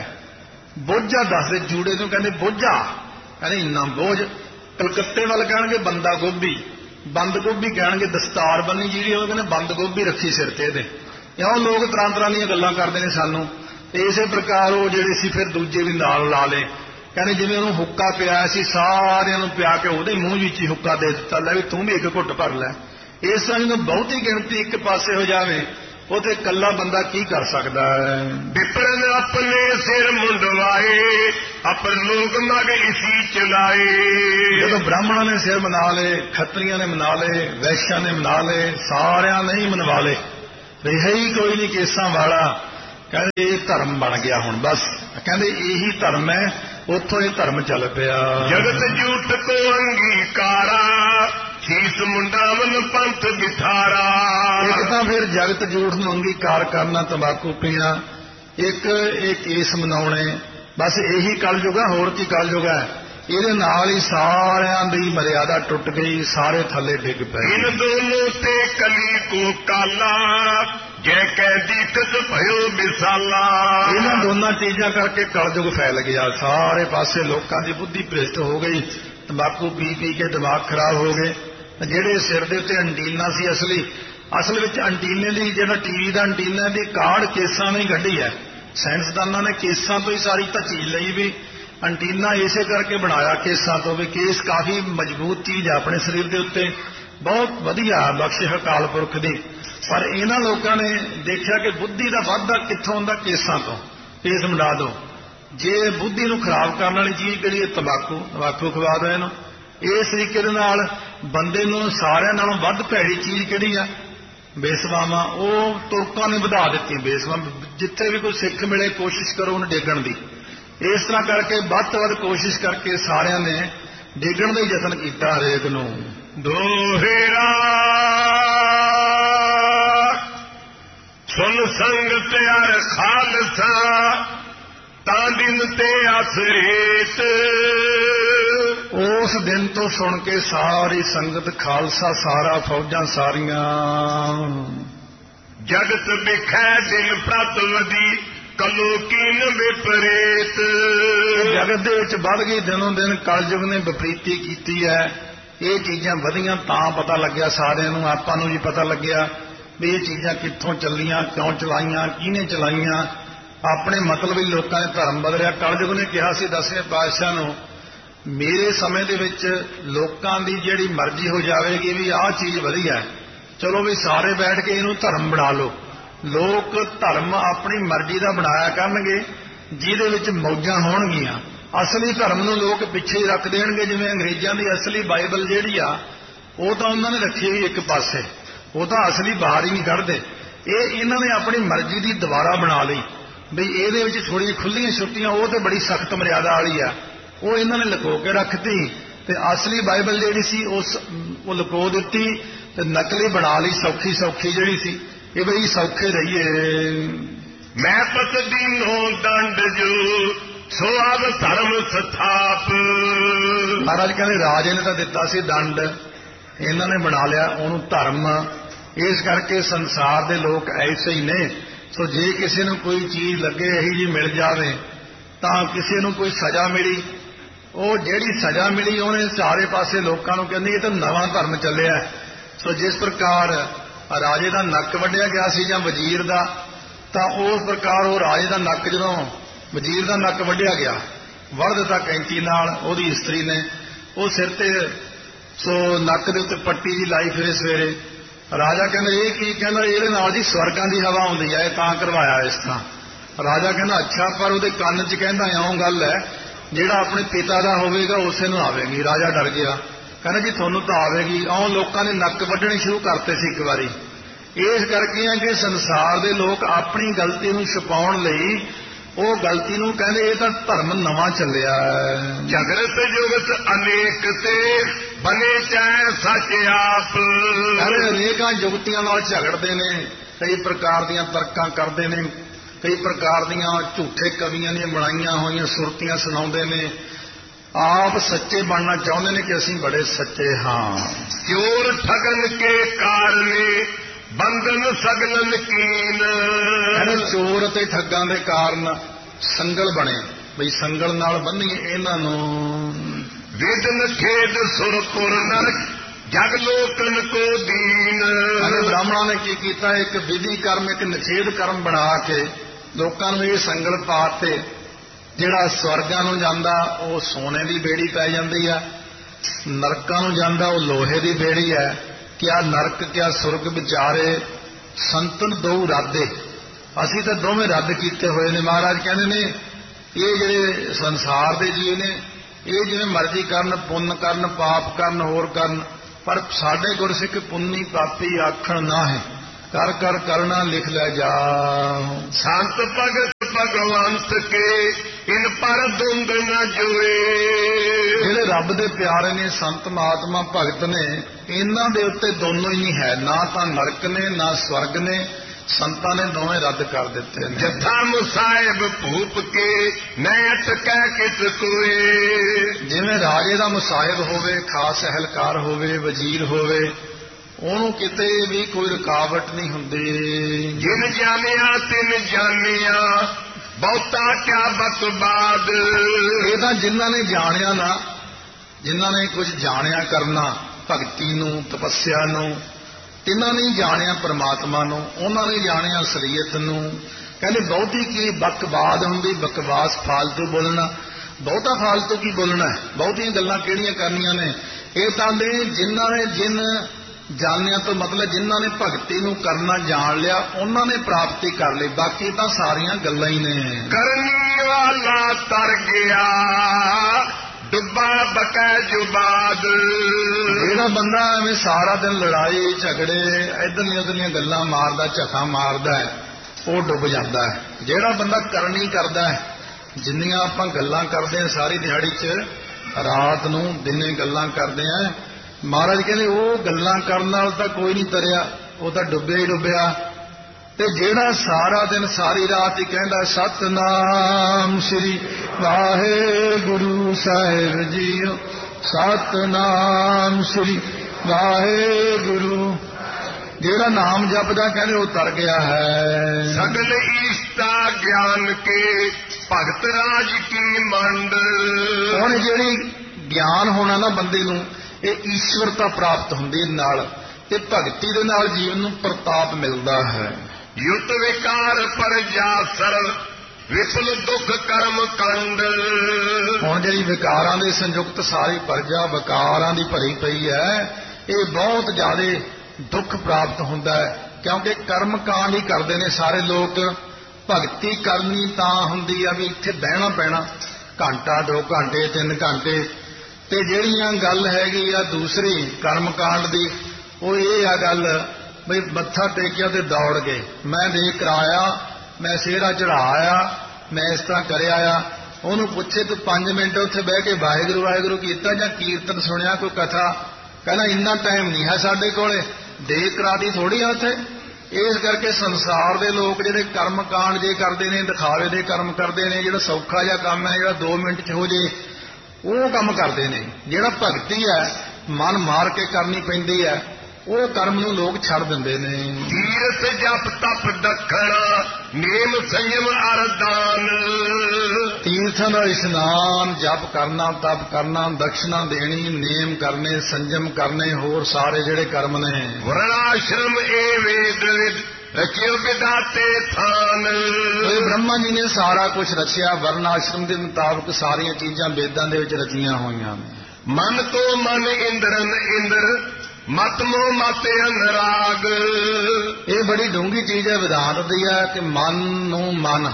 ਬੋਝਾ ਦੱਸਦੇ ਜੂੜੇ ਨੂੰ ਕਹਿੰਦੇ ਬੋਝਾ, ਕਹਿੰਦੇ ਇੰਨਾ ਬੋਝ। ਕਲਕੱਤੇ ਵੱਲ ਕਹਿਣਗੇ ਬੰਦਾ ਗੋਭੀ, ਬੰਦ ਗੋਭੀ ਕਹਿਣਗੇ ਦਸਤਾਰ ਬੰਨੀ ਜਿਹੜੀ, ਉਹ ਕਹਿੰਦੇ ਬੰਦ ਗੋਭੀ ਰੱਖੀ ਸਿਰ ਤੇ ਇਹਦੇ। ਇਉਂ ਲੋਕ ਤਰ੍ਹਾਂ ਤਰ੍ਹਾਂ ਦੀਆਂ ਗੱਲਾਂ ਕਰਦੇ ਨੇ ਸਾਨੂੰ। ਤੇ ਇਸੇ ਪ੍ਰਕਾਰ ਉਹ ਜਿਹੜੇ ਸੀ ਫਿਰ ਦੂਜੇ ਵੀ ਨਾਲ ਲਾ ਲਏ। ਕਹਿੰਦੇ ਜਿਵੇਂ ਉਹਨੂੰ ਹੁੱਕਾ ਪਿਆ ਸੀ, ਸਾਰਿਆਂ ਨੂੰ ਪਿਆ ਕੇ ਉਹਦੇ ਮੂੰਹ ਵਿੱਚ ਹੀ ਹੁੱਕਾ ਦੇ ਦਿੱਤਾ, ਲੈ ਵੀ ਤੂੰ ਵੀ ਇੱਕ ਘੁੱਟ ਭਰ ਲੈ। ਇਸ ਤਰ੍ਹਾਂ ਜਦੋਂ ਬਹੁਤੀ ਗਿਣਤੀ ਇੱਕ ਪਾਸੇ ਹੋ ਜਾਵੇ, ਉਹ ਤੇ ਇਕੱਲਾ ਬੰਦਾ ਕੀ ਕਰ ਸਕਦਾ ਹੈ। ਵਿਪਰਨ ਆਪਣੇ ਸਿਰ ਮੁੰਡਵਾਏ, ਅਪਰ ਲੋਕ ਮਗ ਇਸੀ ਚਲਾਏ। ਜਦੋਂ ਬ੍ਰਾਹਮਣਾਂ ਨੇ ਸਿਰ ਮਨਾ ਲਏ, ਖੱਤਰੀਆਂ ਨੇ ਮਨਾ ਲਏ, ਵੈਸ਼ਾਂ ਨੇ ਮਨਾ ਲਏ, ਸਾਰਿਆਂ ਨੇ ਹੀ ਮਨਵਾ ਲਏ, ਰਿਹਾ ਹੀ ਕੋਈ ਨਹੀਂ ਕੇਸਾਂ ਵਾਲਾ। ਕਹਿੰਦੇ ਇਹ ਧਰਮ ਬਣ ਗਿਆ ਹੁਣ ਬਸ। ਕਹਿੰਦੇ ਇਹੀ ਧਰਮ ਹੈ, ਉੱਥੋਂ ਇਹ ਧਰਮ ਚੱਲ ਪਿਆ। ਜਗਤ ਝੂਠ ਕੋ ਅੰਗੀਕਾਰਾ, ਸੀਸ ਮੁੰਡਾਵਨ ਪੰਥ ਬਿਠਾਰਾ। ਇੱਕ ਤਾਂ ਫਿਰ ਜਗਤ ਝੂਠ ਨੂੰ ਅੰਗੀਕਾਰ ਕਰਨਾ, ਤੰਬਾਕੂ ਪੀਣਾ, ਇੱਕ ਇਹ ਕੇਸ ਮਨਾਉਣੇ, ਬਸ ਇਹੀ ਕਲਯੁਗ ਹੈ, ਹੋਰ ਕੀ ਕਲਯੁਗ ਹੈ। ਇਹਦੇ ਨਾਲ ਹੀ ਸਾਰਿਆਂ ਦੀ ਮਰਿਆਦਾ ਟੁੱਟ ਗਈ, ਸਾਰੇ ਥੱਲੇ ਡਿੱਗ ਪਏ। ਇਨ ਦੋਨੋਂ ਤੇ ਕਲੀ ਕੋ ਕਾਲਾ, ਜੈ ਕੈ ਦੀਕਤ ਭਇਓ ਮਿਸਾਲਾ। ਇਹਨਾਂ ਦੋਨਾਂ ਚੀਜ਼ਾਂ ਕਰਕੇ ਕਲਯੁਗ ਫੈਲ ਗਿਆ। ਸਾਰੇ ਪਾਸੇ ਲੋਕਾਂ ਦੀ ਬੁੱਧੀ ਭ੍ਰਿਸ਼ਟ ਹੋ ਗਈ, ਤੰਬਾਕੂ ਪੀ ਪੀ ਕੇ ਦਿਮਾਗ ਖਰਾਬ ਹੋ ਗਏ। ਜਿਹੜੇ ਸਿਰ ਦੇ ਉੱਤੇ ਅੰਟੀਨਾ ਸੀ, ਅਸਲ ਵਿੱਚ ਅੰਟੀਨੇ ਦੀ, ਜਿਹੜਾ ਟੀਵੀ ਦਾ ਅੰਟੀਨਾ ਦੀ ਕਾਢ ਕੇਸਾਂ ਨੇ ਕੱਢੀ ਹੈ। ਸਾਇੰਸਦਾਨਾਂ ਨੇ ਕੇਸਾਂ ਤੋਂ ਹੀ ਸਾਰੀ ਤਾਂ ਚੀਜ਼ ਲਈ ਵੀ ਅੰਟੀਨਾ ਇਸੇ ਕਰਕੇ ਬਣਾਇਆ ਕੇਸਾਂ ਤੋਂ, ਵੀ ਕੇਸ ਕਾਫੀ ਮਜ਼ਬੂਤ ਚੀਜ਼ ਆਪਣੇ ਸਰੀਰ ਦੇ ਉੱਤੇ, ਬਹੁਤ ਵਧੀਆ ਬਖਸ਼ਿਸ਼ ਅਕਾਲ ਪੁਰਖ ਦੀ। ਪਰ ਇਹਨਾਂ ਲੋਕਾਂ ਨੇ ਦੇਖਿਆ ਕਿ ਬੁੱਧੀ ਦਾ ਵਾਧਾ ਕਿੱਥੋਂ ਹੁੰਦਾ, ਕੇਸਾਂ ਤੋਂ। ਕੇਸ ਮੰਡਾ ਦਿਓ। ਜੇ ਬੁੱਧੀ ਨੂੰ ਖਰਾਬ ਕਰਨ ਵਾਲੀ ਚੀਜ਼ ਕਿਹੜੀ ਹੈ, ਤੰਬਾਕੂ ਖਵਾ ਦਿਓ ਇਹਨੂੰ। ਇਸ ਤਰੀਕੇ ਦੇ ਨਾਲ ਬੰਦੇ ਨੂੰ ਸਾਰਿਆਂ ਨਾਲੋਂ ਵੱਧ ਭੈੜੀ ਚੀਜ਼ ਕਿਹੜੀ ਆ, ਬੇਸਵਾਵਾਂ। ਉਹ ਤੁਰਕਾਂ ਨੇ ਵਧਾ ਦਿੱਤੀ ਬੇਸਵਾ। ਜਿੱਥੇ ਵੀ ਕੋਈ ਸਿੱਖ ਮਿਲੇ ਕੋਸ਼ਿਸ਼ ਕਰੋ ਉਹਨੂੰ ਡੇਗਣ ਦੀ। ਇਸ ਤਰ੍ਹਾਂ ਕਰਕੇ ਵੱਧ ਤੋਂ ਵੱਧ ਕੋਸ਼ਿਸ਼ ਕਰਕੇ ਸਾਰਿਆਂ ਨੇ ਡੇਗਣ ਦਾ ਯਤਨ ਕੀਤਾ ਹਰੇਕ ਨੂੰ। ਦੋਹੇਰਾ ਸੁਨ ਸੰਗਤ ਅਰ ਖਾਲਸਾ, ਤਾਂ ਦਿਨ ਤੇ ਆਸਰੇਤ। ਉਸ ਦਿਨ ਤੋਂ ਸੁਣ ਕੇ ਸਾਰੀ ਸੰਗਤ, ਖਾਲਸਾ ਸਾਰਾ, ਫੌਜਾਂ ਸਾਰੀਆਂ। ਜਗਤ ਵਿਖੈ ਦਿਨ ਪ੍ਰਤਵਦੀ, ਕਲੋ ਕੀਨ ਵਿਪਰੀਤ। ਜਗਤ ਦੇ ਵਿੱਚ ਵੱਧ ਗਈ ਦਿਨੋਂ ਦਿਨ, ਕਲਯੁਗ ਨੇ ਵਿਪਰੀਤੀ ਕੀਤੀ ਹੈ। ਇਹ ਚੀਜ਼ਾਂ ਵਧੀਆਂ ਤਾਂ ਪਤਾ ਲੱਗਿਆ ਸਾਰਿਆਂ ਨੂੰ, ਆਪਾਂ ਨੂੰ ਵੀ ਪਤਾ ਲੱਗਿਆ ਵੀ ਇਹ ਚੀਜ਼ਾਂ ਕਿੱਥੋਂ ਚੱਲੀਆਂ, ਕਿਉਂ ਚਲਾਈਆਂ, ਕਿਹਨੇ ਚਲਾਈਆਂ। ਆਪਣੇ ਮਤਲਬ ਹੀ ਲੋਕਾਂ ਨੇ ਧਰਮ ਬਦਲਿਆ। ਕਲਯੁਗ ਨੇ ਕਿਹਾ ਸੀ 10ਵੇਂ ਪਾਤਸ਼ਾਹ ਨੂੰ, ਮੇਰੇ ਸਮੇਂ ਦੇ ਵਿੱਚ ਲੋਕਾਂ ਦੀ ਜਿਹੜੀ ਮਰਜ਼ੀ ਹੋ ਜਾਵੇਗੀ ਵੀ ਆਹ ਚੀਜ਼ ਵਧੀਆ, ਚਲੋ ਵੀ ਸਾਰੇ ਬੈਠ ਕੇ ਇਹਨੂੰ ਧਰਮ ਬਣਾ ਲਓ। ਲੋਕ ਧਰਮ ਆਪਣੀ ਮਰਜ਼ੀ ਦਾ ਬਣਾਇਆ ਕਰਨਗੇ, ਜਿਹਦੇ ਵਿੱਚ ਮੌਜਾਂ ਹੋਣਗੀਆਂ। ਅਸਲੀ ਧਰਮ ਨੂੰ ਲੋਕ ਪਿੱਛੇ ਹੀ ਰੱਖ ਦੇਣਗੇ। ਜਿਵੇਂ ਅੰਗਰੇਜ਼ਾਂ ਦੀ ਅਸਲੀ ਬਾਈਬਲ ਜਿਹੜੀ ਆ, ਉਹ ਤਾਂ ਉਹਨਾਂ ਨੇ ਰੱਖੀ ਹੋਈ ਇੱਕ ਪਾਸੇ, ਉਹ ਤਾਂ ਅਸਲੀ ਬਾਹਰ ਹੀ ਨਹੀਂ ਕੱਢਦੇ। ਇਹਨਾਂ ਨੇ ਆਪਣੀ ਮਰਜ਼ੀ ਦੀ ਦੁਬਾਰਾ ਬਣਾ ਲਈ ਬਈ ਇਹਦੇ ਵਿੱਚ ਥੋੜ੍ਹੀਆਂ ਖੁੱਲ੍ਹੀਆਂ ਛੁੱਟੀਆਂ, ਉਹ ਤੇ ਬੜੀ ਸਖਤ ਮਰਿਆਦਾ ਵਾਲੀ ਆ, ਉਹ ਇਹਨਾਂ ਨੇ ਲੁਕੋ ਕੇ ਰੱਖਤੀ ਤੇ ਅਸਲੀ ਬਾਈਬਲ ਜਿਹੜੀ ਸੀ ਉਹ ਲੁਕੋ ਦਿੱਤੀ ਤੇ ਨਕਲੀ ਬਣਾ ਲਈ, ਸੌਖੀ ਸੌਖੀ ਜਿਹੜੀ ਸੀ ਇਹ ਬਈ ਸੌਖੇ ਰਹੀਏ। ਮੈਂ ਪਤ ਦੀਨੋ ਦੰਡ ਜੋ ਸੋ ਆਦ ਧਰਮ ਸਥਾਪ। ਮਹਾਰਾਜ ਕਹਿੰਦੇ ਰਾਜੇ ਨੇ ਤਾਂ ਦਿੱਤਾ ਸੀ ਦੰਡ, ਇਹਨਾਂ ਨੇ ਬਣਾ ਲਿਆ ਉਹਨੂੰ ਧਰਮ। ਇਸ ਕਰਕੇ ਸੰਸਾਰ ਦੇ ਲੋਕ ਐਸੇ ਹੀ ਨੇ। ਸੋ ਜੇ ਕਿਸੇ ਨੂੰ ਕੋਈ ਚੀਜ਼ ਲੱਗੇ ਇਹੀ ਜੀ ਮਿਲ ਜਾਵੇ ਤਾਂ ਕਿਸੇ ਨੂੰ ਕੋਈ ਸਜ਼ਾ ਮਿਲੀ, ਉਹ ਜਿਹੜੀ ਸਜ਼ਾ ਮਿਲੀ ਉਹਨੇ ਚਾਰੇ ਪਾਸੇ ਲੋਕਾਂ ਨੂੰ ਕਹਿੰਦੇ ਇਹ ਤਾਂ ਨਵਾਂ ਧਰਮ ਚੱਲਿਆ। ਸੋ ਜਿਸ ਪ੍ਰਕਾਰ ਰਾਜੇ ਦਾ ਨੱਕ ਵੱਢਿਆ ਗਿਆ ਸੀ ਜਾਂ ਵਜ਼ੀਰ ਦਾ, ਤਾਂ ਉਸ ਪ੍ਰਕਾਰ ਉਹ ਰਾਜੇ ਦਾ ਨੱਕ ਜਦੋਂ ਵਜ਼ੀਰ ਦਾ ਨੱਕ ਵੱਢਿਆ ਗਿਆ, ਵੱਢ ਦਿੱਤਾ ਕੈਂਚੀ ਨਾਲ ਉਹਦੀ ਇਸਤਰੀ ਨੇ, ਉਹ ਸਿਰ ਤੇ ਸੋ ਨੱਕ ਦੇ ਉੱਤੇ ਪੱਟੀ ਜੀ ਲਾਈ ਫਿਰੇ ਸਵੇਰੇ। ਰਾਜਾ ਕਹਿੰਦਾ ਇਹ ਕੀ? ਕਹਿੰਦਾ ਇਹਦੇ ਨਾਲ ਜੀ ਸਵਰਗਾਂ ਦੀ ਹਵਾ ਆਉਂਦੀ ਹੈ, ਇਹ ਤਾਂ ਕਰਵਾਇਆ ਇਸ ਤਰ੍ਹਾਂ। ਰਾਜਾ ਕਹਿੰਦਾ ਅੱਛਾ, ਪਰ ਉਹਦੇ ਕੰਨ 'ਚ ਕਹਿੰਦਾ ਇਉਂ ਗੱਲ ਹੈ ਜਿਹੜਾ ਆਪਣੇ ਪਿਤਾ ਦਾ ਹੋਵੇਗਾ ਉਸੇ ਨੂੰ ਆਵੇਗੀ। ਰਾਜਾ ਡਰ ਗਿਆ, ਕਹਿੰਦਾ ਜੀ ਤੁਹਾਨੂੰ ਤਾਂ ਆਵੇਗੀ। ਆਉਂ ਲੋਕਾਂ ਨੇ ਨੱਕ ਵੱਢਣੇ ਸ਼ੁਰੂ ਕਰਤੇ ਸੀ ਇੱਕ ਵਾਰੀ। ਇਸ ਕਰਕੇ ਆ ਕਿ ਸੰਸਾਰ ਦੇ ਲੋਕ ਆਪਣੀ ਗਲਤੀ ਨੂੰ ਛੁਪਾਉਣ ਲਈ ਉਹ ਗਲਤੀ ਨੂੰ ਕਹਿੰਦੇ ਇਹ ਤਾਂ ਧਰਮ ਨਵਾਂ ਚੱਲਿਆ। ਝਗੜਤ ਜੁਗਤ ਅਨੇਕ ਤੇ ਬਨੇ ਚਾਹੇ ਸੱਚ ਆਪ। ਅਨੇਕਾਂ ਜੁਗਤੀਆਂ ਨਾਲ ਝਗੜਦੇ ਨੇ, ਕਈ ਪ੍ਰਕਾਰ ਦੀਆਂ ਤਰਕਾਂ ਕਰਦੇ ਨੇ, ਕਈ ਪ੍ਰਕਾਰ ਦੀਆਂ ਝੂਠੇ ਕਵੀਆਂ ਦੀਆਂ ਬਣਾਈਆਂ ਹੋਈਆਂ ਸੁਰਤੀਆਂ ਸੁਣਾਉਂਦੇ ਨੇ। ਆਪ ਸੱਚੇ ਬਣਨਾ ਚਾਹੁੰਦੇ ਨੇ ਕਿ ਅਸੀਂ ਬੜੇ ਸੱਚੇ ਹਾਂ। ਚੋਰ ਠਗਨ ਕੇ ਕਾਰਨੇ ਬੰਧਨ ਸਗਲਨ ਕੀਨ। ਚੋਰ ਅਤੇ ਠੱਗਾਂ ਦੇ ਕਾਰਨ ਸੰਗਲ ਬਣੇ, ਬਈ ਸੰਗਲ ਨਾਲ ਬੰਨੀਏ ਇਹਨਾਂ ਨੂੰ। ਵਿਦਨ ਖੇਦ ਸੁਰਪੁਰ ਨਰਕ ਜਗ ਲੋਕਨ ਕੋ ਦੀਨ। ਬ੍ਰਾਹਮਣਾਂ ਨੇ ਕੀ ਕੀਤਾ? ਇੱਕ ਵਿਧੀ ਕਰਮ, ਇੱਕ ਨਿਖੇਧ ਕਰਮ ਬਣਾ ਕੇ ਲੋਕਾਂ ਨੂੰ ਇਹ ਸੰਗਲ ਪਾਤੇ। ਜਿਹੜਾ ਸਵਰਗਾਂ ਨੂੰ ਜਾਂਦਾ ਉਹ ਸੋਨੇ ਦੀ ਬੇੜੀ ਪੈ ਜਾਂਦੀ ਆ, ਨਰਕਾਂ ਨੂੰ ਜਾਂਦਾ ਉਹ ਲੋਹੇ ਦੀ ਬੇੜੀ ਹੈ। ਕਿਆ ਨਰਕ ਕਿਆ ਸੁਰਗ ਵਿਚਾਰੇ ਸੰਤਨ ਦੋ ਰਾਦੇ। ਅਸੀਂ ਤਾਂ ਦੋਵੇਂ ਰੱਦ ਕੀਤੇ ਹੋਏ ਨੇ। ਮਹਾਰਾਜ ਕਹਿੰਦੇ ਨੇ ਇਹ ਜਿਹੜੇ ਸੰਸਾਰ ਦੇ ਜੀਵ ਨੇ ਇਹ ਜਿਵੇਂ ਮਰਜ਼ੀ ਕਰਨ, ਪੁੰਨ ਕਰਨ, ਪਾਪ ਕਰਨ, ਹੋਰ ਕਰਨ, ਪਰ ਸਾਡੇ ਗੁਰਸਿੱਖ ਪੁੰਨੀ ਪਾਪੀ ਆਖਣ ਨਾ ਹੈ। ਕਰ ਕਰ ਕਰਨਾ ਲਿਖ ਲੈ ਜਾ। ਸੰਤ ਭਗਤ ਭਗਵੰਤ ਕੇ ਇਨ ਪਰ ਦੁੰਦ ਨ ਜੋਏ। ਜਿਹੜੇ ਰੱਬ ਦੇ ਪਿਆਰੇ ਨੇ, ਸੰਤ ਮਹਾਤਮਾ ਭਗਤ ਨੇ, ਇਹਨਾਂ ਦੇ ਉੱਤੇ ਦੋਨੋਂ ਹੀ ਨਹੀਂ ਹੈ, ਨਾ ਤਾਂ ਨਰਕ ਨੇ ਨਾ ਸਵਰਗ ਨੇ। ਸੰਤਾਂ ਨੇ ਦੋਵੇਂ ਰੱਦ ਕਰ ਦਿੱਤੇ ਨੇ। ਜਥਾ ਮੁਸਾਹਿਬ ਭੂਪ ਕੇ ਨੈਟ ਕਹਿ ਕਿਸ ਕੋਏ। ਜਿਵੇਂ ਰਾਜੇ ਦਾ ਮੁਸਾਹਿਬ ਹੋਵੇ, ਖਾਸ ਅਹਿਲਕਾਰ ਹੋਵੇ, ਵਜ਼ੀਰ ਹੋਵੇ, ਉਹਨੂੰ ਕਿਤੇ ਵੀ ਕੋਈ ਰੁਕਾਵਟ ਨਹੀਂ ਹੁੰਦੀ। ਜਿਨ ਜਾਣਿਆ ਤਿਨ ਜਾਣਿਆ ਬਹੁਤਾ ਕਿਆ ਬਤਬਾਦ। ਇਹ ਤਾਂ ਜਿਨ੍ਹਾਂ ਨੇ ਜਾਣਿਆ ਨਾ, ਜਿਨ੍ਹਾਂ ਨੇ ਕੁਝ ਜਾਣਿਆ ਕਰਨਾ, ਭਗਤੀ ਨੂੰ, ਤਪੱਸਿਆ ਨੂੰ, ਇਹਨਾਂ ਨੇ ਜਾਣਿਆ ਪਰਮਾਤਮਾ ਨੂੰ, ਉਹਨਾਂ ਨੇ ਜਾਣਿਆ ਅਸਲੀਅਤ ਨੂੰ। ਕਹਿੰਦੇ ਬਹੁਤੀ ਕੀ ਬਕਵਾਦ ਹੁੰਦੀ, ਬਕਵਾਸ ਫਾਲਤੂ ਬੋਲਣਾ। ਬਹੁਤਾ ਫਾਲਤੂ ਕੀ ਬੋਲਣਾ, ਬਹੁਤੀਆਂ ਗੱਲਾਂ ਕਿਹੜੀਆਂ ਕਰਨੀਆਂ ਨੇ। ਇਹ ਤਾਂ ਦੇ ਜਿਨ੍ਹਾਂ ਨੇ ਜਿਨ ਜਾਣਿਆ ਤੋਂ ਮਤਲਬ ਜਿਨ੍ਹਾਂ ਨੇ ਭਗਤੀ ਨੂੰ ਕਰਨਾ ਜਾਣ ਲਿਆ ਉਹਨਾਂ ਨੇ ਪ੍ਰਾਪਤੀ ਕਰ ਲਈ, ਬਾਕੀ ਤਾਂ ਸਾਰੀਆਂ ਗੱਲਾਂ ਹੀ ਨੇ। ਕਰਨੀ ਵਾਲਾ ਤਰ ਗਿਆ ਡੁੱਬਾ ਬਕੈ ਜੁਬਾਦ। ਜਿਹੜਾ ਬੰਦਾ ਐਵੇਂ ਸਾਰਾ ਦਿਨ ਲੜਾਈ ਝਗੜੇ ਇੱਧਰਲੀਆਂ ਉੱਧਰਲੀਆਂ ਗੱਲਾਂ ਮਾਰਦਾ, ਝੱਖਾਂ ਮਾਰਦਾ ਹੈ, ਉਹ ਡੁੱਬ ਜਾਂਦਾ ਹੈ। ਜਿਹੜਾ ਬੰਦਾ ਕਰਨੀ ਕਰਦਾ ਹੈ, ਜਿੰਨੀਆਂ ਆਪਾਂ ਗੱਲਾਂ ਕਰਦੇ ਹਾਂ ਸਾਰੀ ਦਿਹਾੜੀ 'ਚ, ਰਾਤ ਨੂੰ ਦਿਨੇ ਗੱਲਾਂ ਕਰਦੇ ਹਾਂ, ਮਹਾਰਾਜ ਕਹਿੰਦੇ ਉਹ ਗੱਲਾਂ ਕਰਨ ਨਾਲ ਤਾਂ ਕੋਈ ਨਹੀਂ ਤਰਿਆ, ਉਹ ਤਾਂ ਡੁੱਬਿਆ ਹੀ ਡੁੱਬਿਆ। ਤੇ ਜਿਹੜਾ ਸਾਰਾ ਦਿਨ ਸਾਰੀ ਰਾਤ ਹੀ ਕਹਿੰਦਾ ਸਤਨਾਮ ਸ੍ਰੀ ਵਾਹਿਗੁਰੂ ਸਾਹਿਬ ਜੀਓ, ਸਤਨਾਮ ਸ੍ਰੀ ਵਾਹਿਗੁਰੂ, ਜਿਹੜਾ ਨਾਮ ਜਪਦਾ ਕਹਿੰਦੇ ਉਹ ਤਰ ਗਿਆ ਹੈ। ਸਗਲ ਈਸ਼ਤਾ ਗਿਆਨ ਕੇ ਭਗਤ ਰਾਜ ਕੀ ਮੰਡ। ਹੁਣ ਜਿਹੜੀ ਗਿਆਨ ਹੋਣਾ ਨਾ ਬੰਦੇ ਨੂੰ, ਇਹ ਈਸ਼ਵਰਤਾ ਪ੍ਰਾਪਤ ਹੁੰਦੀ ਨਾਲ, ਤੇ ਭਗਤੀ ਦੇ ਨਾਲ ਜੀਵਨ ਨੂੰ ਪ੍ਰਤਾਪ ਮਿਲਦਾ ਹੈ। ਯੁੱਤ ਵਿਕਾਰ ਪਰ ਜਾਸਰ ਵਿਪਲ ਦੁੱਖ ਕਰਮ ਕੰਡ। ਹੁਣ ਜਿਹੜੀ ਵਿਕਾਰਾਂ ਦੇ ਸੰਯੁਕਤ ਸਾਰੀ ਪ੍ਰਜਾ ਵਿਕਾਰਾਂ ਦੀ ਭਰੀ ਪਈ ਹੈ, ਇਹ ਬਹੁਤ ਜ਼ਿਆਦਾ ਦੁੱਖ ਪ੍ਰਾਪਤ ਹੁੰਦਾ ਹੈ, ਕਿਉਂਕਿ ਕਰਮ ਕਾਂਡ ਹੀ ਕਰਦੇ ਨੇ ਸਾਰੇ ਲੋਕ। ਭਗਤੀ ਕਰਨੀ ਤਾਂ ਹੁੰਦੀ ਆ ਵੀ ਇੱਥੇ ਬਹਿਣਾ ਪੈਣਾ ਘੰਟਾ 2 ਘੰਟੇ 3 ਘੰਟੇ, ਤੇ ਜਿਹੜੀਆਂ ਗੱਲ ਹੈਗੀ ਆ ਦੂਸਰੀ ਕਰਮ ਕਾਂਡ ਦੀ, ਉਹ ਇਹ ਆ ਗੱਲ ਬਈ ਮੱਥਾ ਟੇਕਿਆ ਤੇ ਦੌੜ ਗਏ, ਮੈਂ ਦੇਖ ਕਰਾਇਆ, ਮੈਂ ਸਿਹਰਾ ਚੜਾਇਆ, ਮੈਂ ਇਸ ਤਰ੍ਹਾਂ ਕਰਿਆ ਆ। ਉਹਨੂੰ ਪੁੱਛੇ ਤੂੰ 5 ਮਿੰਟ ਉੱਥੇ ਬਹਿ ਕੇ ਵਾਹਿਗੁਰੂ ਵਾਹਿਗੁਰੂ ਕੀਤਾ ਜਾਂ ਕੀਰਤਨ ਸੁਣਿਆ, ਕੋਈ ਕਥਾ? ਕਹਿੰਦਾ ਇੰਨਾ ਟਾਈਮ ਨਹੀਂ ਹੈ ਸਾਡੇ ਕੋਲੇ, ਦੇਖ ਕਰਾਤੀ ਥੋੜੀ ਆ ਉੱਥੇ। ਇਸ ਕਰਕੇ ਸੰਸਾਰ ਦੇ ਲੋਕ ਜਿਹੜੇ ਕਰਮ ਕਾਂਡ ਜੇ ਕਰਦੇ ਨੇ, ਦਿਖਾਵੇ ਦੇ ਕਰਮ ਕਰਦੇ ਨੇ, ਜਿਹੜਾ ਸੌਖਾ ਜਿਹਾ ਕੰਮ ਹੈ ਜਿਹੜਾ 2 ਮਿੰਟ 'ਚ ਹੋ ਜੇ, ਉਹ ਕੰਮ ਕਰਦੇ ਨੇ। ਜਿਹੜਾ ਭਗਤੀ ਹੈ ਮਨ ਮਾਰ ਕੇ ਕਰਨੀ ਪੈਂਦੀ ਹੈ, ਉਹ ਕਰਮ ਨੂੰ ਲੋਕ ਛੱਡ ਦਿੰਦੇ ਨੇ। ਤੀਰਥ ਜਪ ਤਪ ਦੱਖਣਾ ਨੇਮ ਸੰਯਮ ਅਰਦਾਨ। ਤੀਰਥਾਂ ਦਾ ਇਸ਼ਨਾਨ, ਜਪ ਕਰਨਾ, ਤਪ ਕਰਨਾ, ਦਕਸ਼ਨਾ ਦੇਣੀ, ਨੇਮ ਕਰਨੇ, ਸੰਜਮ ਕਰਨੇ, ਹੋਰ ਸਾਰੇ ਜਿਹੜੇ ਕਰਮ ਨੇ। ਵਰਣਾਸ਼ਰਮ ਏ ਵੇਦ ਰਚਿਓ ਵਿਦਾਤੇ ਥਾਨ। ਬ੍ਰਹਮਾ ਜੀ ਨੇ ਸਾਰਾ ਕੁਝ ਰਚਿਆ, ਵਰਨ ਆਸ਼ਰਮ ਦੇ ਮੁਤਾਬਕ ਸਾਰੀਆਂ ਚੀਜ਼ਾਂ ਵੇਦਾਂ ਦੇ ਵਿੱਚ ਰਚੀਆਂ ਹੋਈਆਂ ਨੇ। ਮਨ ਤੋਂ ਮਨ ਇੰਦਰਨ ਇੰਦਰ ਮਤ ਮੋਹ ਮਤ ਅਨਰਾਗ। ਇਹ ਬੜੀ ਡੂੰਘੀ ਚੀਜ਼ ਹੈ, ਵਿਧਾਨ ਦੀ ਹੈ ਕਿ ਮਨ ਨੂੰ ਮਨ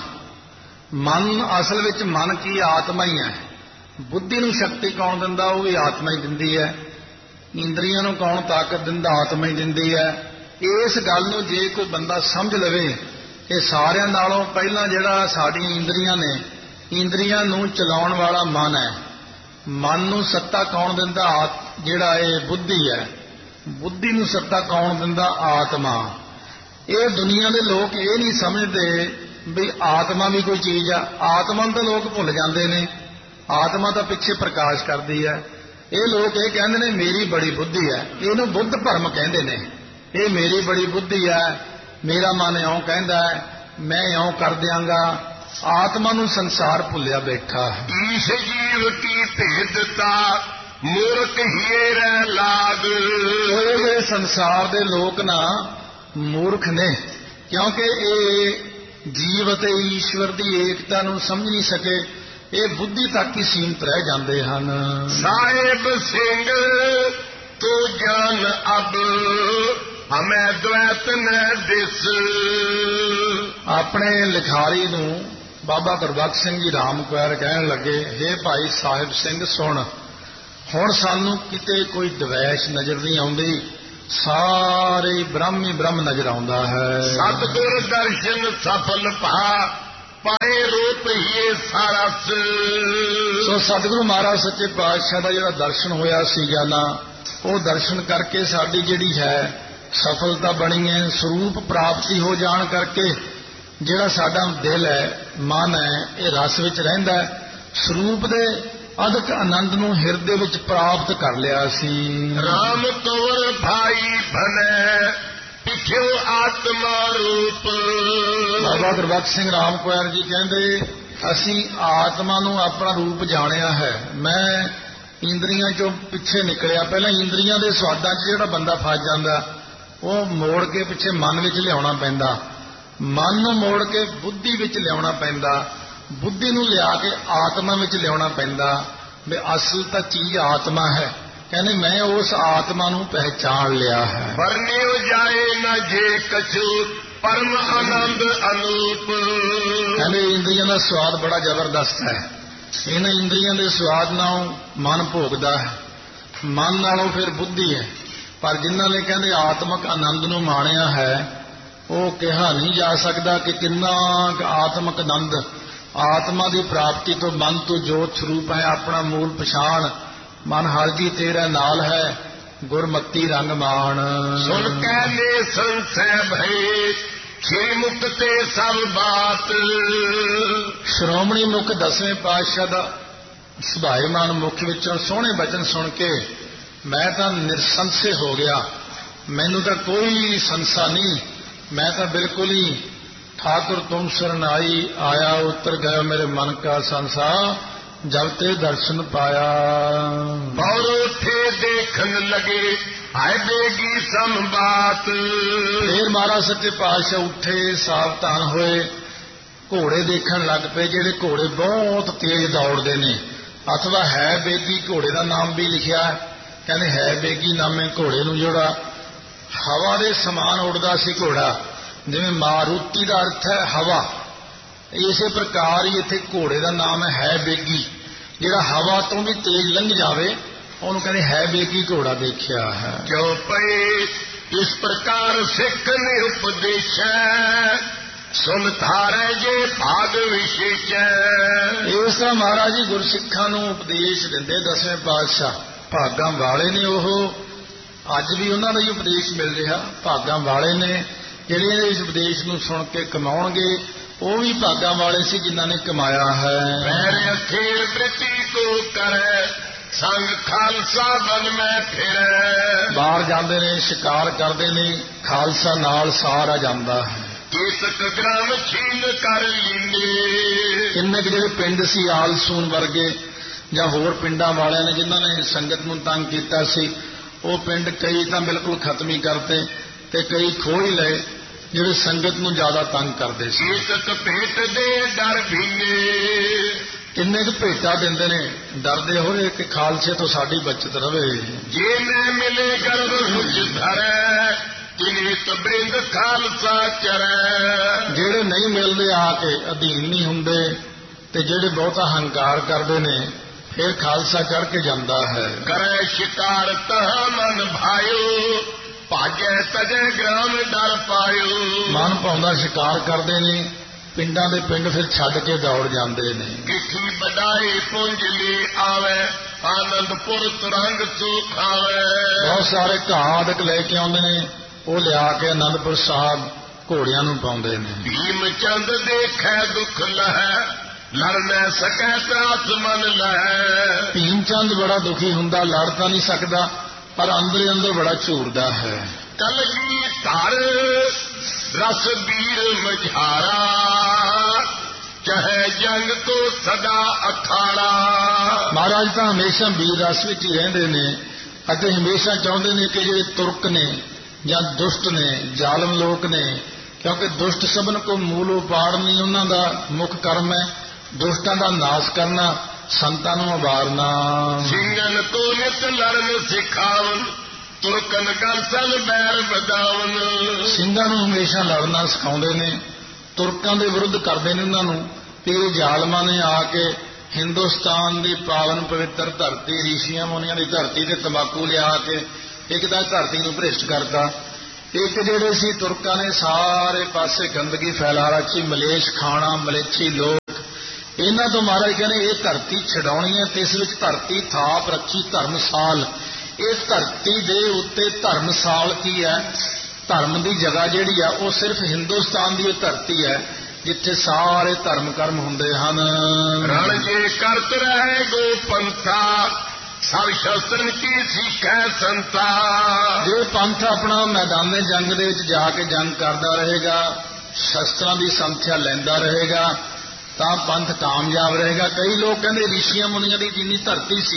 ਅਸਲ ਵਿੱਚ ਮਨ ਕੀ ਆਤਮਾ ਹੀ ਹੈ। ਬੁੱਧੀ ਨੂੰ ਸ਼ਕਤੀ ਕੌਣ ਦਿੰਦਾ? ਉਹ ਵੀ ਆਤਮਾ ਹੀ ਦਿੰਦੀ ਹੈ। ਇੰਦਰੀਆਂ ਨੂੰ ਕੌਣ ਤਾਕਤ ਦਿੰਦਾ? ਆਤਮਾ ਹੀ ਦਿੰਦੀ ਹੈ। ਇਸ ਗੱਲ ਨੂੰ ਜੇ ਕੋਈ ਬੰਦਾ ਸਮਝ ਲਵੇ ਕਿ ਸਾਰਿਆਂ ਨਾਲੋਂ ਪਹਿਲਾਂ ਜਿਹੜਾ ਸਾਡੀਆਂ ਇੰਦਰੀਆਂ ਨੇ, ਇੰਦਰੀਆਂ ਨੂੰ ਚਲਾਉਣ ਵਾਲਾ ਮਨ ਹੈ। ਮਨ ਨੂੰ ਸੱਤਾ ਕੌਣ ਦਿੰਦਾ? ਜਿਹੜਾ ਇਹ ਬੁੱਧੀ ਹੈ। ਬੁੱਧੀ ਨੂੰ ਸੱਤਾ ਕੌਣ ਦਿੰਦਾ? ਆਤਮਾ। ਇਹ ਦੁਨੀਆ ਦੇ ਲੋਕ ਇਹ ਨਹੀਂ ਸਮਝਦੇ ਵੀ ਆਤਮਾ ਵੀ ਕੋਈ ਚੀਜ਼ ਆ। ਆਤਮਾ ਨੂੰ ਤਾਂ ਲੋਕ ਭੁੱਲ ਜਾਂਦੇ ਨੇ, ਆਤਮਾ ਤਾਂ ਪਿੱਛੇ ਪ੍ਰਕਾਸ਼ ਕਰਦੀ ਹੈ। ਇਹ ਲੋਕ ਇਹ ਕਹਿੰਦੇ ਨੇ ਮੇਰੀ ਬੜੀ ਬੁੱਧੀ ਹੈ, ਇਹਨੂੰ ਬੁੱਧ ਭਰਮ ਕਹਿੰਦੇ ਨੇ। ਇਹ ਮੇਰੀ ਬੜੀ ਬੁੱਧੀ ਹੈ, ਮੇਰਾ ਮਨ ਇਉਂ ਕਹਿੰਦਾ ਹੈ, ਮੈਂ ਇਉਂ ਕਰ ਦਿਆਂਗਾ। ਆਤਮਾ ਨੂੰ ਸੰਸਾਰ ਭੁੱਲਿਆ ਬੈਠਾ ਹੈ। ਈਸ਼ ਜੀਵ ਕੀ ਭੇਦਤਾ ਮੂਰਖ ਹੀਏ ਰਹਿ ਲਾਗ। ਇਹ ਸੰਸਾਰ ਦੇ ਲੋਕ ਨਾ ਮੂਰਖ ਨੇ, ਕਿਉਂਕਿ ਇਹ ਜੀਵ ਅਤੇ ਈਸ਼ਵਰ ਦੀ ਏਕਤਾ ਨੂੰ ਸਮਝ ਨਹੀਂ ਸਕੇ। ਇਹ ਬੁੱਧੀ ਤੱਕ ਹੀ ਸੀਮਤ ਰਹਿ ਜਾਂਦੇ ਹਨ। ਸਾਹਿਬ ਸਿੰਘ ਤੂੰ ਜਾਨ ਅਬ ਹਮੈ ਦ્વੈਤ ਨ ਦਿਸ। ਆਪਣੇ ਲਿਖਾਰੀ ਨੂੰ ਬਾਬਾ ਗੁਰਬਖਸ਼ ਸਿੰਘ ਜੀ ਰਾਮਕੁਆਰ ਕਹਿਣ ਲੱਗੇ, ਹੇ ਭਾਈ ਸਾਹਿਬ ਸਿੰਘ ਸੁਣ, ਹੁਣ ਸਾਨੂੰ ਕਿਤੇ ਕੋਈ ਦਵੈਸ਼ ਨਜ਼ਰ ਨਹੀਂ ਆਉਂਦੀ, ਸਾਰੇ ਬ੍ਰਹਮ ਹੀ ਬ੍ਰਹਮ ਨਜ਼ਰ ਆਉਂਦਾ ਹੈ। ਸਤਿਗੁਰ ਦਰਸ਼ਨ ਸਫਲ ਭਾ ਪਾਏ ਰੂਪ ਹੀ ਸਾਰਸ। ਸੋ ਸਤਿਗੁਰੂ ਮਹਾਰਾਜ ਸੱਚੇ ਪਾਤਸ਼ਾਹ ਦਾ ਜਿਹੜਾ ਦਰਸ਼ਨ ਹੋਇਆ ਸੀਗਾ ਨਾ, ਉਹ ਦਰਸ਼ਨ ਕਰਕੇ ਸਾਡੀ ਜਿਹੜੀ ਹੈ ਸਫਲਤਾ ਬਣੀ ਹੈ। ਸਰੂਪ ਪ੍ਰਾਪਤੀ ਹੋ ਜਾਣ ਕਰਕੇ ਜਿਹੜਾ ਸਾਡਾ ਦਿਲ ਹੈ, ਮਨ ਹੈ, ਇਹ ਰਸ ਵਿੱਚ ਰਹਿੰਦਾ ਹੈ। ਸਰੂਪ ਦੇ ਅਦਕ ਆਨੰਦ ਨੂੰ ਹਿਰਦੇ ਵਿੱਚ ਪ੍ਰਾਪਤ ਕਰ ਲਿਆ ਸੀ। ਰਾਮ ਕਵਰ ਭਾਈ ਭਲੇ ਪਿਛਿਓ ਆਤਮਾ ਰੂਪ। ਬਾਬਾ ਗੁਰਬਖਸ਼ ਸਿੰਘ ਰਾਮਕੁਆਰ ਜੀ ਕਹਿੰਦੇ, ਅਸੀਂ ਆਤਮਾ ਨੂੰ ਆਪਣਾ ਰੂਪ ਜਾਣਿਆ ਹੈ। ਮੈਂ ਇੰਦਰੀਆਂ ਚੋਂ ਪਿੱਛੇ ਨਿਕਲਿਆ। ਪਹਿਲਾਂ ਇੰਦਰੀਆਂ ਦੇ ਸਵਾਦਾਂ 'ਚ ਜਿਹੜਾ ਬੰਦਾ ਫਸ ਜਾਂਦਾ, ਉਹ ਮੋੜ ਕੇ ਪਿੱਛੇ ਮਨ ਵਿੱਚ ਲਿਆਉਣਾ ਪੈਂਦਾ, ਮਨ ਨੂੰ ਮੋੜ ਕੇ ਬੁੱਧੀ ਵਿੱਚ ਲਿਆਉਣਾ ਪੈਂਦਾ, ਬੁੱਧੀ ਨੂੰ ਲਿਆ ਕੇ ਆਤਮਾ ਵਿੱਚ ਲਿਆਉਣਾ ਪੈਂਦਾ। ਵੀ ਅਸਲ ਤਾਂ ਚੀਜ਼ ਆਤਮਾ ਹੈ। ਕਹਿੰਦੇ ਮੈਂ ਉਸ ਆਤਮਾ ਨੂੰ ਪਹਿਚਾਣ ਲਿਆ ਹੈ। ਵਰਨਿਓ ਜਾਏ ਨਾ ਜੇ ਕਛੂ ਪਰਮ ਆਨੰਦ ਅਨੂਪ। ਕਹਿੰਦੇ ਇੰਦਰੀਆਂ ਦਾ ਸਵਾਦ ਬੜਾ ਜ਼ਬਰਦਸਤ ਹੈ। ਇਹਨਾਂ ਇੰਦਰੀਆਂ ਦੇ ਸਵਾਦ ਨਾਲ ਮਨ ਭੋਗਦਾ ਹੈ, ਮਨ ਨਾਲੋਂ ਫਿਰ ਬੁੱਧੀ ਹੈ। ਪਰ ਜਿਨ੍ਹਾਂ ਨੇ ਕਹਿੰਦੇ ਆਤਮਕ ਆਨੰਦ ਨੂੰ ਮਾਣਿਆ ਹੈ, ਉਹ ਕਿਹਾ ਨਹੀਂ ਜਾ ਸਕਦਾ ਕਿ ਕਿੰਨਾ ਆਤਮਕ ਆਨੰਦ। ਆਤਮਾ ਦੀ ਪ੍ਰਾਪਤੀ ਤੋਂ ਮਨ ਤੋਂ ਜੋਤ ਸਰੂਪ ਹੈ, ਆਪਣਾ ਮੂਲ ਪਛਾਣ। ਮਨ ਹਰਜੀ ਤੇਰਾ ਨਾਲ ਹੈ, ਗੁਰਮਤੀ ਰੰਗ ਮਾਣ। ਸੁਣ ਕੇ ਨੇ ਸੰਸੈ ਭਏ ਸ਼੍ਰੀ ਮੁਖ ਤੇ ਸਭ ਬਾਤ। ਸ਼੍ਰੋਮਣੀ ਮੁਖ 10ਵੇਂ ਪਾਤਸ਼ਾਹ ਦਾ ਸੁਭਾਏਮਾਨ ਮੁਖ ਵਿੱਚੋਂ ਸੋਹਣੇ ਬਚਨ ਸੁਣ ਕੇ ਮੈਂ ਤਾਂ ਨਿਰਸੰਸ਼ੇ ਹੋ ਗਿਆ। ਮੈਨੂੰ ਤਾਂ ਕੋਈ ਸੰਸਾ ਨਹੀਂ, ਮੈਂ ਤਾਂ ਬਿਲਕੁਲ ਹੀ ठाकुर तुम शरणाई आया उतर गया मेरे मन का संसा जब ते दर्शन पाया। और उठे देखन लगे हाय बेगी सम बात। फिर महाराज सच्चे पातशाह उठे सावधान होए, घोड़े देखन लग पे जेड़े घोड़े बहुत तेज दौड़ते ने। अथवा है बेगी घोड़े का नाम भी लिखिया, कहते है बेगी नामे घोड़े नूं जोड़ा हवा दे समान उड़दा सी घोड़ा। जिवें मारुति का अर्थ है हवा, इसे प्रकार ही इत्थे घोड़े का नाम है बेगी। जिहड़ा हवा तो भी तेज लंघ जावे उहनूं कहंदे है बेगी घोड़ा देखिया है। जो पे इस प्रकार सिख ने उपदेश सुन थारे जे भाग विशेष। इस तरह महाराज जी गुरसिखां नूं उपदेश दिंदे दसवें पातशाह भागां वाले ने। ਉਹ ਅੱਜ ਵੀ ਉਹਨਾਂ ਦਾ ਹੀ ਉਪਦੇਸ਼ ਮਿਲ ਰਿਹਾ। ਭਾਗਾਂ ਵਾਲੇ ਨੇ ਜਿਹੜੇ ਇਸ ਉਪਦੇਸ਼ ਨੂੰ ਸੁਣ ਕੇ ਕਮਾਉਣਗੇ, ਉਹ ਵੀ ਭਾਗਾਂ ਵਾਲੇ ਸੀ ਜਿਨ੍ਹਾਂ ਨੇ ਕਮਾਇਆ ਹੈ। ਮੇਰੇ ਅਖੀਰ ਪ੍ਰੀਤੀ ਕੋ ਕਰੇ ਸੰਗ ਖਾਲਸਾ ਬਨ ਮੈਂ ਫਿਰੇ। ਬਾਹਰ ਜਾਂਦੇ ਨੇ, ਸ਼ਿਕਾਰ ਕਰਦੇ ਨੇ, ਖਾਲਸਾ ਨਾਲ ਸਾਰਾ ਜਾਂਦਾ ਹੈ। ਕੇਤਕ ਗ੍ਰਾਮ ਛੀਨ ਕਰ ਲੀਨੇ। ਕਿੰਨੇ ਜਿਹੜੇ ਪਿੰਡ ਸੀ ਆਲਸੂਨ ਵਰਗੇ ਜਾਂ ਹੋਰ ਪਿੰਡਾਂ ਵਾਲਿਆਂ ਨੇ ਜਿਨ੍ਹਾਂ ਨੇ ਸੰਗਤ ਨੂੰ ਤੰਗ ਕੀਤਾ ਸੀ, ਉਹ ਪਿੰਡ ਕਈ ਤਾਂ ਬਿਲਕੁਲ ਖਤਮ ਹੀ ਕਰਤੇ ਤੇ ਕਈ ਖੋਹ ਹੀ ਲਏ ਜਿਹੜੇ ਸੰਗਤ ਨੂੰ ਜ਼ਿਆਦਾ ਤੰਗ ਕਰਦੇ ਸੀ। ਕੇਤਕ ਭੇਟ ਦੇ ਡਰ ਭੀਨੇ। ਕਿੰਨੇ ਕੁ ਭੇਟਾ ਦਿੰਦੇ ਨੇ, ਡਰਦੇ ਹੋਏ ਕਿ ਖਾਲਸੇ ਤੋਂ ਸਾਡੀ ਬਚਤ ਰਵੇ। ਜੇ ਮੈਂ ਮਿਲੇ ਗਰਭ ਮੁਝ ਧਰੈ ਕਿਨੀਤ ਬ੍ਰਿੰਦ ਖਾਲਸਾ ਚਰੈ। ਜਿਹੜੇ ਨਹੀਂ ਮਿਲਦੇ ਆ ਕੇ ਅਧੀਨ ਨਹੀਂ ਹੁੰਦੇ ਤੇ ਜਿਹੜੇ ਬਹੁਤਾ ਹੰਕਾਰ ਕਰਦੇ ਨੇ, ਫਿਰ ਖਾਲਸਾ ਚੜ੍ਹ ਕੇ ਜਾਂਦਾ ਹੈ। ਕਰੇ ਸ਼ਿਕਾਰ ਤਹ ਮਨ ਭਾਇਓ ਭਾਜੈ ਤਜੈ ਗ੍ਰਾਮ ਡਰ ਪਾਇਓ। ਮਨ ਭਾਉਂਦਾ ਸ਼ਿਕਾਰ ਕਰਦੇ ਨੇ, ਪਿੰਡਾਂ ਦੇ ਪਿੰਡ ਫਿਰ ਛੱਡ ਕੇ ਦੌੜ ਜਾਂਦੇ ਨੇ। ਕਿਠੀ ਬਡਾਈ ਪੁੰਜ ਲਈ ਆਵੇ ਆਨੰਦਪੁਰ ਤੁਰੰਗ ਸੁਖ ਆਵੇ। ਬਹੁਤ ਸਾਰੇ ਘਾਹ ਆਦਿਕ ਲੈ ਕੇ ਆਉਂਦੇ ਨੇ, ਉਹ ਲਿਆ ਕੇ ਆਨੰਦਪੁਰ ਸਾਹਿਬ ਘੋੜਿਆਂ ਨੂੰ ਪਾਉਂਦੇ ਨੇ। ਭੀਮ ਚੰਦ ਦੇਖੈ ਦੁੱਖ ਲਹੈ ਲੜ ਨਾ ਸਕੈ ਤਰਾਸ ਮਨ ਲਹੈ। ਭੀਮ ਚੰਦ ਬੜਾ ਦੁਖੀ ਹੁੰਦਾ, ਲੜ ਤਾਂ ਨਹੀਂ ਸਕਦਾ ਪਰ ਅੰਦਰ ਅੰਦਰ ਬੜਾ ਝੂਰਦਾ ਹੈ। ਕਲਗੀ ਧਰ ਰਸ ਵੀਰ ਮਝਾਰਾ ਚਾਹੇ ਜੰਗ ਤੋਂ ਸਦਾ ਅਖਾੜਾ। ਮਹਾਰਾਜ ਤਾਂ ਹਮੇਸ਼ਾ ਵੀਰ ਰਸ ਵਿੱਚ ਹੀ ਰਹਿੰਦੇ ਨੇ ਅਤੇ ਹਮੇਸ਼ਾ ਚਾਹੁੰਦੇ ਨੇ ਕਿ ਜਿਹੜੇ ਤੁਰਕ ਨੇ ਜਾਂ ਦੁਸ਼ਟ ਨੇ, ਜ਼ਾਲਮ ਲੋਕ ਨੇ, ਕਿਉਂਕਿ ਦੁਸ਼ਟ ਸਭਨ ਕੋ ਮੂਲ ਉਪਾੜ ਨਹੀਂ, ਉਹਨਾਂ ਦਾ ਮੁੱਖ ਕਰਮ ਹੈ ਦੁਸ਼ਟਾਂ ਦਾ ਨਾਸ਼ ਕਰਨਾ, ਸੰਤਾਂ ਨੂੰ ਉਬਾਰਨਾ। ਸਿੰਘਨ ਤੋਂ ਨਿਤ ਲੜਨ ਸਿਖਾਵਨ ਤੁਰਕਨ ਗਲਸਨ ਬੈਰ ਬਦਾਵਨ। ਸਿੰਘਾਂ ਨੂੰ ਹਮੇਸ਼ਾ ਲੜਨਾ ਸਿਖਾਉਂਦੇ ਨੇ, ਤੁਰਕਾਂ ਦੇ ਵਿਰੁੱਧ ਕਰਦੇ ਨੇ ਉਹਨਾਂ ਨੂੰ। ਤੇ ਇਹ ਜ਼ਾਲਮਾਂ ਨੇ ਆ ਕੇ ਹਿੰਦੁਸਤਾਨ ਦੀ ਪਾਵਨ ਪਵਿੱਤਰ ਧਰਤੀ, ਰਿਸ਼ੀਆਂ ਮੁਨੀਆਂ ਦੀ ਧਰਤੀ ਤੇ ਤੰਬਾਕੂ ਲਿਆ ਕੇ ਇੱਕ ਤਾਂ ਧਰਤੀ ਨੂੰ ਭ੍ਰਿਸ਼ਟ ਕਰਤਾ, ਇੱਕ ਜਿਹੜੇ ਸੀ ਤੁਰਕਾਂ ਨੇ ਸਾਰੇ ਪਾਸੇ ਗੰਦਗੀ ਫੈਲਾ ਰੱਖੀ, ਮਲੇਸ਼ ਖਾਣਾ, ਮਲੇਛੀ ਲੋਕ। ਇਹਨਾਂ ਤੋਂ ਮਹਾਰਾਜ ਕਹਿੰਦੇ ਇਹ ਧਰਤੀ ਛਡਾਉਣੀ ਹੈ ਤੇ ਇਸ ਵਿੱਚ ਧਰਤੀ ਥਾਪ ਰੱਖੀ ਧਰਮਸਾਲ। ਇਹ ਧਰਤੀ ਦੇ ਉੱਤੇ ਧਰਮਸਾਲ ਕੀ ਹੈ? ਧਰਮ ਦੀ ਜਗ੍ਹਾ ਜਿਹੜੀ ਆ ਉਹ ਸਿਰਫ ਹਿੰਦੁਸਤਾਨ ਦੀ ਉਹ ਧਰਤੀ ਹੈ ਜਿੱਥੇ ਸਾਰੇ ਧਰਮ ਕਰਮ ਹੁੰਦੇ ਹਨ। ਰਣ ਜੇ ਕਰਤ ਰਹੇ ਗੋ ਪੰਥਾ ਸਭ ਸ਼ਸਤਰਨ ਕੀ ਸਿੱਖੈ ਸੰਤਾ। ਜੇ ਪੰਥ ਆਪਣਾ ਮੈਦਾਨੇ ਜੰਗ ਦੇ ਵਿੱਚ ਜਾ ਕੇ ਜੰਗ ਕਰਦਾ ਰਹੇਗਾ, ਸ਼ਸਤਰਾਂ ਦੀ ਸੰਥਿਆ ਲੈਂਦਾ ਰਹੇਗਾ ਤਾਂ ਪੰਥ ਕਾਮਯਾਬ ਰਹੇਗਾ। ਕਈ ਲੋਕ ਕਹਿੰਦੇ ਰਿਸ਼ੀਆਂ ਮੁਨੀਆਂ ਦੀ ਜਿੰਨੀ ਧਰਤੀ ਸੀ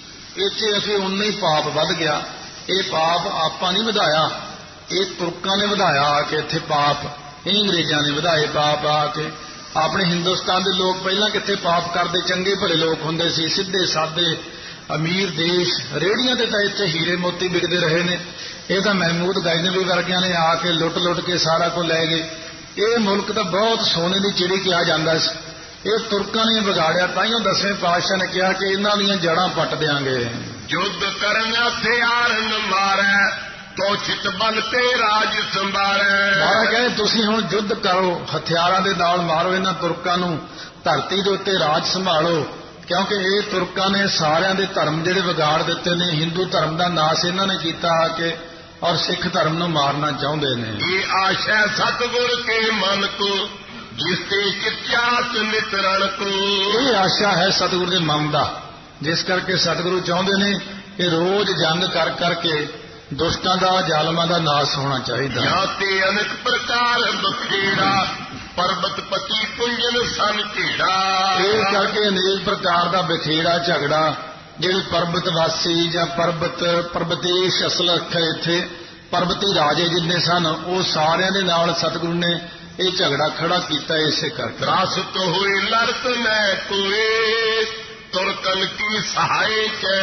ਇੱਥੇ ਅਸੀਂ ਉਨਾ ਹੀ ਪਾਪ ਵੱਧ ਗਿਆ। ਇਹ ਪਾਪ ਆਪਾਂ ਨਹੀਂ ਵਧਾਇਆ, ਇਹ ਤੁਰਕਾਂ ਨੇ ਵਧਾਇਆ ਆ ਕੇ ਇੱਥੇ ਪਾਪ, ਇਹ ਅੰਗਰੇਜ਼ਾਂ ਨੇ ਵਧਾਏ ਪਾਪ ਆ ਕੇ। ਆਪਣੇ ਹਿੰਦੁਸਤਾਨ ਦੇ ਲੋਕ ਪਹਿਲਾਂ ਕਿੱਥੇ ਪਾਪ ਕਰਦੇ, ਚੰਗੇ ਭਲੇ ਲੋਕ ਹੁੰਦੇ ਸੀ, ਸਿੱਧੇ ਸਾਦੇ ਅਮੀਰ ਦੇਸ਼। ਰੇਹੜੀਆਂ ਤੇ ਤਾਂ ਇੱਥੇ ਹੀਰੇ ਮੋਤੀ ਵਿਕਦੇ ਰਹੇ ਨੇ। ਇਹ ਤਾਂ ਮਹਿਮੂਦ ਗਜ਼ਨਵੀ ਵਰਗਿਆਂ ਨੇ ਆ ਕੇ ਲੁੱਟ ਲੁੱਟ ਕੇ ਸਾਰਾ ਕੁਝ ਲੈ ਗਏ। ਇਹ ਮੁਲਕ ਤਾਂ ਬਹੁਤ ਸੋਨੇ ਦੀ ਚਿੜੀ ਕਿਹਾ ਜਾਂਦਾ ਸੀ, ਇਹ ਤੁਰਕਾਂ ਨੇ ਵਿਗਾੜਿਆ। ਤਾਈਓ ਦਸਵੇਂ ਪਾਤਸ਼ਾਹ ਨੇ ਕਿਹਾ ਕਿ ਇਹਨਾਂ ਦੀਆਂ ਜੜ੍ਹਾਂ ਪੱਟ ਦਿਆਂਗੇ। ਯੁੱਧ ਕਰਨ ਹਥਿਆਰ ਨ ਮਾਰੈ ਤੋ ਚਿਤ ਬਲ ਤੇ ਰਾਜ ਸੰਭਾਰੈ। ਮਹਾਰਾਜ ਕਹਿੰਦੇ ਤੁਸੀਂ ਹੁਣ ਯੁੱਧ ਕਰੋ, ਹਥਿਆਰਾਂ ਦੇ ਨਾਲ ਮਾਰੋ ਇਹਨਾਂ ਤੁਰਕਾਂ ਨੂੰ, ਧਰਤੀ ਦੇ ਉੱਤੇ ਰਾਜ ਸੰਭਾਲੋ, ਕਿਉਂਕਿ ਇਹ ਤੁਰਕਾਂ ਨੇ ਸਾਰਿਆਂ ਦੇ ਧਰਮ ਜਿਹੜੇ ਵਿਗਾੜ ਦਿੱਤੇ ਨੇ। ਹਿੰਦੂ ਧਰਮ ਦਾ ਨਾਸ਼ ਇਹਨਾਂ ਨੇ ਕੀਤਾ ਆ ਕੇ ਔਰ ਸਿੱਖ ਧਰਮ ਨੂੰ ਮਾਰਨਾ ਚਾਹੁੰਦੇ ਨੇ। ਇਹ ਆਸ਼ਾ ਸਤਿਗੁਰ ਕੇ ਮਨ ਕੋ ਜਿਸ ਤੇ ਕਿਚਾਤ ਨਿਤਰਣ ਕੋ। ਇਹ ਆਸ਼ਾ ਹੈ ਸਤਿਗੁਰ ਦੇ ਮਨ ਦਾ, ਜਿਸ ਕਰਕੇ ਸਤਿਗੁਰੂ ਚਾਹੁੰਦੇ ਨੇ ਕਿ ਰੋਜ਼ ਜੰਗ ਕਰ ਕਰਕੇ ਦੁਸ਼ਟਾਂ ਦਾ, ਜ਼ਾਲਮਾਂ ਦਾ ਨਾਸ਼ ਹੋਣਾ ਚਾਹੀਦਾ। ਜਾਂ ਤੇ ਅਨੇਕ ਪ੍ਰਕਾਰ ਬਖੇੜਾ ਪਰਬਤ ਪਤੀ ਪੁੰਜਨ ਸਨ ਢੇੜਾ। ਇਹ ਕਰਕੇ ਅਨੇਕ ਪ੍ਰਕਾਰ ਦਾ ਬਖੇੜਾ ਝਗੜਾ, ਜਿਹੜੇ ਪਰਬਤ ਵਾਸੀ ਜਾਂ ਪਰਬਤੇਸ਼ ਅਸਲ ਅੱਖਰ ਇੱਥੇ ਪਰਬਤੀ ਰਾਜੇ ਜਿੰਨੇ ਸਨ, ਉਹ ਸਾਰਿਆਂ ਦੇ ਨਾਲ ਸਤਿਗੁਰੂ ਨੇ ਇਹ ਝਗੜਾ ਖੜਾ ਕੀਤਾ। ਇਸੇ ਕਰਕੇ ਰਾਸਤ ਹੋਏ ਲੜਤ ਮੈਂ ਕੋਏ ਤੁਰਕਨ ਕੀ ਸਹਾਇ ਕੈ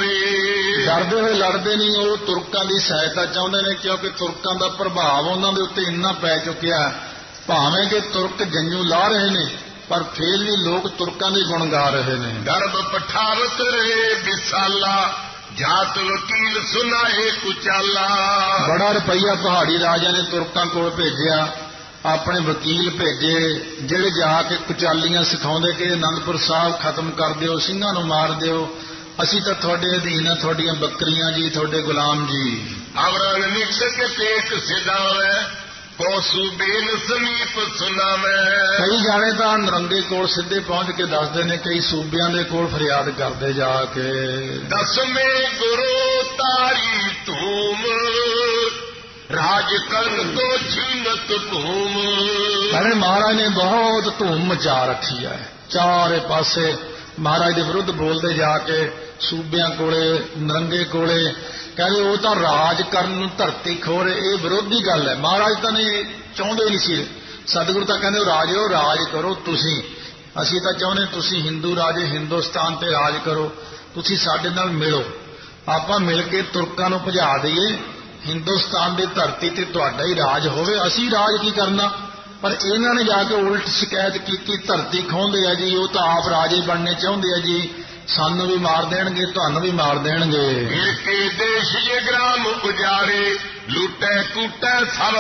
ਸੋਏ। ਡਰਦੇ ਹੋਏ ਲੜਦੇ ਨਹੀਂ, ਉਹ ਤੁਰਕਾਂ ਦੀ ਸਹਾਇਤਾ ਚਾਹੁੰਦੇ ਨੇ, ਕਿਉਂਕਿ ਤੁਰਕਾਂ ਦਾ ਪ੍ਰਭਾਵ ਉਹਨਾਂ ਦੇ ਉੱਤੇ ਇੰਨਾ ਪੈ ਚੁੱਕਿਆ। ਭਾਵੇਂ ਕਿ ਤੁਰਕ ਜੰਜੂ ਲਾ ਰਹੇ ਨੇ ਪਰ ਫੇਰ ਵੀ ਲੋਕ ਤੁਰਕਾਂ ਦੇ ਗੁਣ ਗਾ ਰਹੇ ਨੇ। ਗਰਭ ਪਠਾਵਤ ਰਹੇ ਵਿਸਾਲਾ ਜਾਤ ਵਕੀਲ ਸੁਨਾਏ ਕੁਚਾਲਾ। ਬੜਾ ਰੁਪਈਆ ਪਹਾੜੀ ਰਾਜਿਆਂ ਨੇ ਤੁਰਕਾਂ ਕੋਲ ਭੇਜਿਆ, ਆਪਣੇ ਵਕੀਲ ਭੇਜੇ ਜਿਹੜੇ ਜਾ ਕੇ ਕੁਚਾਲੀਆਂ ਸਿਖਾਉਂਦੇ ਕਿ ਅਨੰਦਪੁਰ ਸਾਹਿਬ ਖਤਮ ਕਰ ਦਿਓ, ਸਿੰਘਾਂ ਨੂੰ ਮਾਰ ਦਿਓ, ਅਸੀਂ ਤਾਂ ਤੁਹਾਡੇ ਅਧੀਨ ਆ, ਤੁਹਾਡੀਆਂ ਬੱਕਰੀਆਂ ਜੀ, ਤੁਹਾਡੇ ਗੁਲਾਮ ਜੀ। ਅਵਰਨ ਨਿਕਸ ਕੇ ਟੇਕ ਸਿਧਾਵੇ ਕੋ ਸੂਬੇਨ ਸਮੀਪ ਸੁਨਾਵੇ। ਕਈ ਜਾਣੇ ਤਾਂ ਨਰੰਗੇ ਕੋਲ ਸਿੱਧੇ ਪਹੁੰਚ ਕੇ ਦੱਸਦੇ ਨੇ, ਕਈ ਸੂਬਿਆਂ ਦੇ ਕੋਲ ਫਰਿਆਦ ਕਰਦੇ ਜਾ ਕੇ। ਦਸਵੇਂ ਗੁਰੂ ਤਾਰੀ ਧੂਮ ਰਾਜ ਕਰਨ ਤੋਂ ਛੀਨਤ ਭੂਮ। ਕਹਿੰਦੇ ਮਹਾਰਾਜ ਨੇ ਬਹੁਤ ਧੂਮ ਮਚਾ ਰੱਖੀ ਹੈ, ਚਾਰੇ ਪਾਸੇ ਮਹਾਰਾਜ ਦੇ ਵਿਰੁੱਧ ਬੋਲਦੇ ਜਾ ਕੇ ਸੂਬਿਆਂ ਕੋਲੇ, ਨਰੰਗੇ ਕੋਲੇ। ਕਹਿੰਦੇ ਉਹ ਤਾਂ ਰਾਜ ਕਰਨ ਨੂੰ ਧਰਤੀ ਖੋਰੇ, ਇਹ ਵਿਰੋਧੀ ਗੱਲ ਹੈ। ਮਹਾਰਾਜ ਤਾਂ ਨੇ ਚਾਹੁੰਦੇ ਨਹੀਂ ਸੀ, ਸਤਿਗੁਰੂ ਤਾਂ ਕਹਿੰਦੇ ਰਾਜੋ ਰਾਜ ਕਰੋ ਤੁਸੀਂ, ਅਸੀਂ ਤਾਂ ਚਾਹੁੰਦੇ ਤੁਸੀਂ ਹਿੰਦੂ ਰਾਜੇ ਹਿੰਦੁਸਤਾਨ ਤੇ ਰਾਜ ਕਰੋ, ਤੁਸੀਂ ਸਾਡੇ ਨਾਲ ਮਿਲੋ, ਆਪਾਂ ਮਿਲ ਕੇ ਤੁਰਕਾਂ ਨੂੰ ਭਜਾ ਦਈਏ, ਹਿੰਦੁਸਤਾਨ ਦੀ ਧਰਤੀ ਤੇ ਤੁਹਾਡਾ ਹੀ ਰਾਜ ਹੋਵੇ, ਅਸੀਂ ਰਾਜ ਕੀ ਕਰਨਾ। ਪਰ ਇਹਨਾਂ ਨੇ ਜਾ ਕੇ ਉਲਟ ਸ਼ਿਕਾਇਤ ਕੀਤੀ, ਧਰਤੀ ਖੋਹਦੇ ਆ ਜੀ, ਉਹ ਤਾਂ ਆਪ ਰਾਜੇ ਬਣਨੇ ਚਾਹੁੰਦੇ ਆ ਜੀ, ਸਾਨੂੰ ਵੀ ਮਾਰ ਦੇਣਗੇ, ਤੁਹਾਨੂੰ ਵੀ ਮਾਰ ਦੇਣਗੇ। ਕੇ ਦੇਸ਼ ਜੇ ਗ੍ਰਾਮ ਉਜਾੜੇ ਲੁੱਟੇ ਕੁੱਟੇ ਸਭ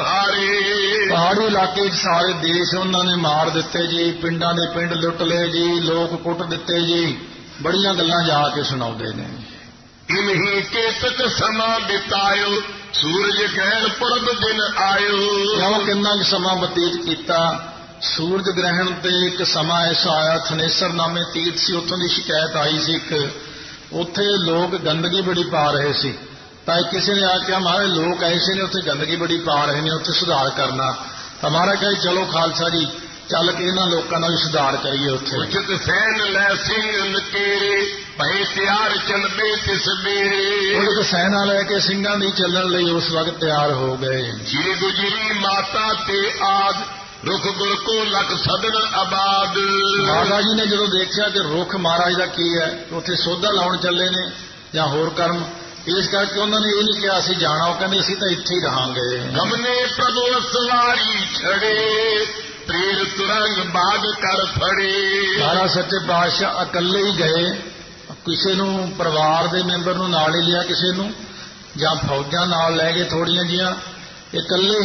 ਹਮਾਰੇ। ਪਹਾੜੀ ਇਲਾਕੇ 'ਚ ਸਾਰੇ ਦੇਸ਼ ਉਹਨਾਂ ਨੇ ਮਾਰ ਦਿੱਤੇ ਜੀ, ਪਿੰਡਾਂ ਦੇ ਪਿੰਡ ਲੁੱਟ ਲਏ ਜੀ, ਲੋਕ ਕੁੱਟ ਦਿੱਤੇ ਜੀ, ਬੜੀਆਂ ਗੱਲਾਂ ਜਾ ਕੇ ਸੁਣਾਉਂਦੇ ਨੇ। ਇਨਹੀ ਕੇਤਕ ਸਮਾਂ ਬਿਤਾਇਓ ਸੂਰਜ ਗ੍ਰਹਿਣ ਪੁਰਬ ਦਿਨ ਆਇਓ। ਕਿਉਂ ਕਿੰਨਾ ਕੁ ਸਮਾਂ ਬਤੀਤ ਕੀਤਾ, ਸੂਰਜ ਗ੍ਰਹਿਣ ਤੇ ਇੱਕ ਸਮਾਂ ਐਸਾ ਆਇਆ, ਥਨੇਸਰ ਨਾਮੇ ਤੀਰਥ ਸੀ, ਉੱਥੋਂ ਦੀ ਸ਼ਿਕਾਇਤ ਆਈ ਸੀ ਇੱਕ, ਉੱਥੇ ਲੋਕ ਗੰਦਗੀ ਬੜੀ ਪਾ ਰਹੇ ਸੀ, ਤਾਂ ਕਿਸੇ ਨੇ ਆ ਕੇ ਮਹਾਰਾਜ ਲੋਕ ਐਸੇ ਨੇ ਉੱਥੇ ਗੰਦਗੀ ਬੜੀ ਪਾ ਰਹੇ ਨੇ, ਉੱਥੇ ਸੁਧਾਰ ਕਰਨਾ। ਤਾਂ ਮਹਾਰਾਜ ਕਹੇ ਚਲੋ ਖਾਲਸਾ ਜੀ ਚੱਲ ਕੇ ਇਹਨਾਂ ਲੋਕਾਂ ਦਾ ਵੀ ਸੁਧਾਰ ਕਰੀਏ ਉੱਥੇ। ਉਚਿਤ ਸੈਨ ਲੈ ਸਿੰਘ ਨਕੇਰੇ ਭਏ ਤਿਆਰ ਚਲਬੇ ਤਿਸ ਬੇਰੇ। ਉਹ ਸੈਨਾ ਲੈ ਕੇ ਸਿੰਘਾਂ ਦੀ ਚੱਲਣ ਲਈ ਉਸ ਵਕਤ ਤਿਆਰ ਹੋ ਗਏ। ਜੀ ਗੁਜਰੀ ਮਾਤਾ ਤੇ ਆਦ ਰੁਖ ਗੁਲ ਕੋ ਲਖ ਸਦਨ ਆਬਾਦ। ਮਾਤਾ ਜੀ ਨੇ ਜਦੋਂ ਦੇਖਿਆ ਕਿ ਰੁਖ ਮਹਾਰਾਜ ਦਾ ਕੀ ਹੈ, ਉੱਥੇ ਸੋਧਾ ਲਾਉਣ ਚੱਲੇ ਨੇ ਜਾਂ ਹੋਰ ਕਰਮ, ਇਸ ਕਰਕੇ ਉਹਨਾਂ ਨੇ ਇਹ ਨਹੀਂ ਕਿਹਾ ਅਸੀਂ ਜਾਣਾ, ਉਹ ਕਹਿੰਦੇ ਅਸੀਂ ਤਾਂ ਇੱਥੇ ਹੀ ਰਹਾਂਗੇ। ਗਮਨੇ ਪ੍ਰਭੂ ਸਵਾਰੀ ਛੜੇ ਤ੍ਰੀਰ ਤੁਰੰਗ ਬਾਗ ਕਰ ਫੜੇ। ਮਹਾਰਾਜ ਸੱਚੇ ਪਾਤਸ਼ਾਹ ਇਕੱਲੇ ਹੀ ਗਏ, ਕਿਸੇ ਨੂੰ ਪਰਿਵਾਰ ਦੇ ਮੈਂਬਰ ਨੂੰ ਨਾਲ ਹੀ ਲਿਆ, ਕਿਸੇ ਨੂੰ ਜਾਂ ਫੌਜਾਂ ਨਾਲ ਲੈ ਗਏ ਥੋੜੀਆਂ ਜੀਆਂ, ਇਕੱਲੇ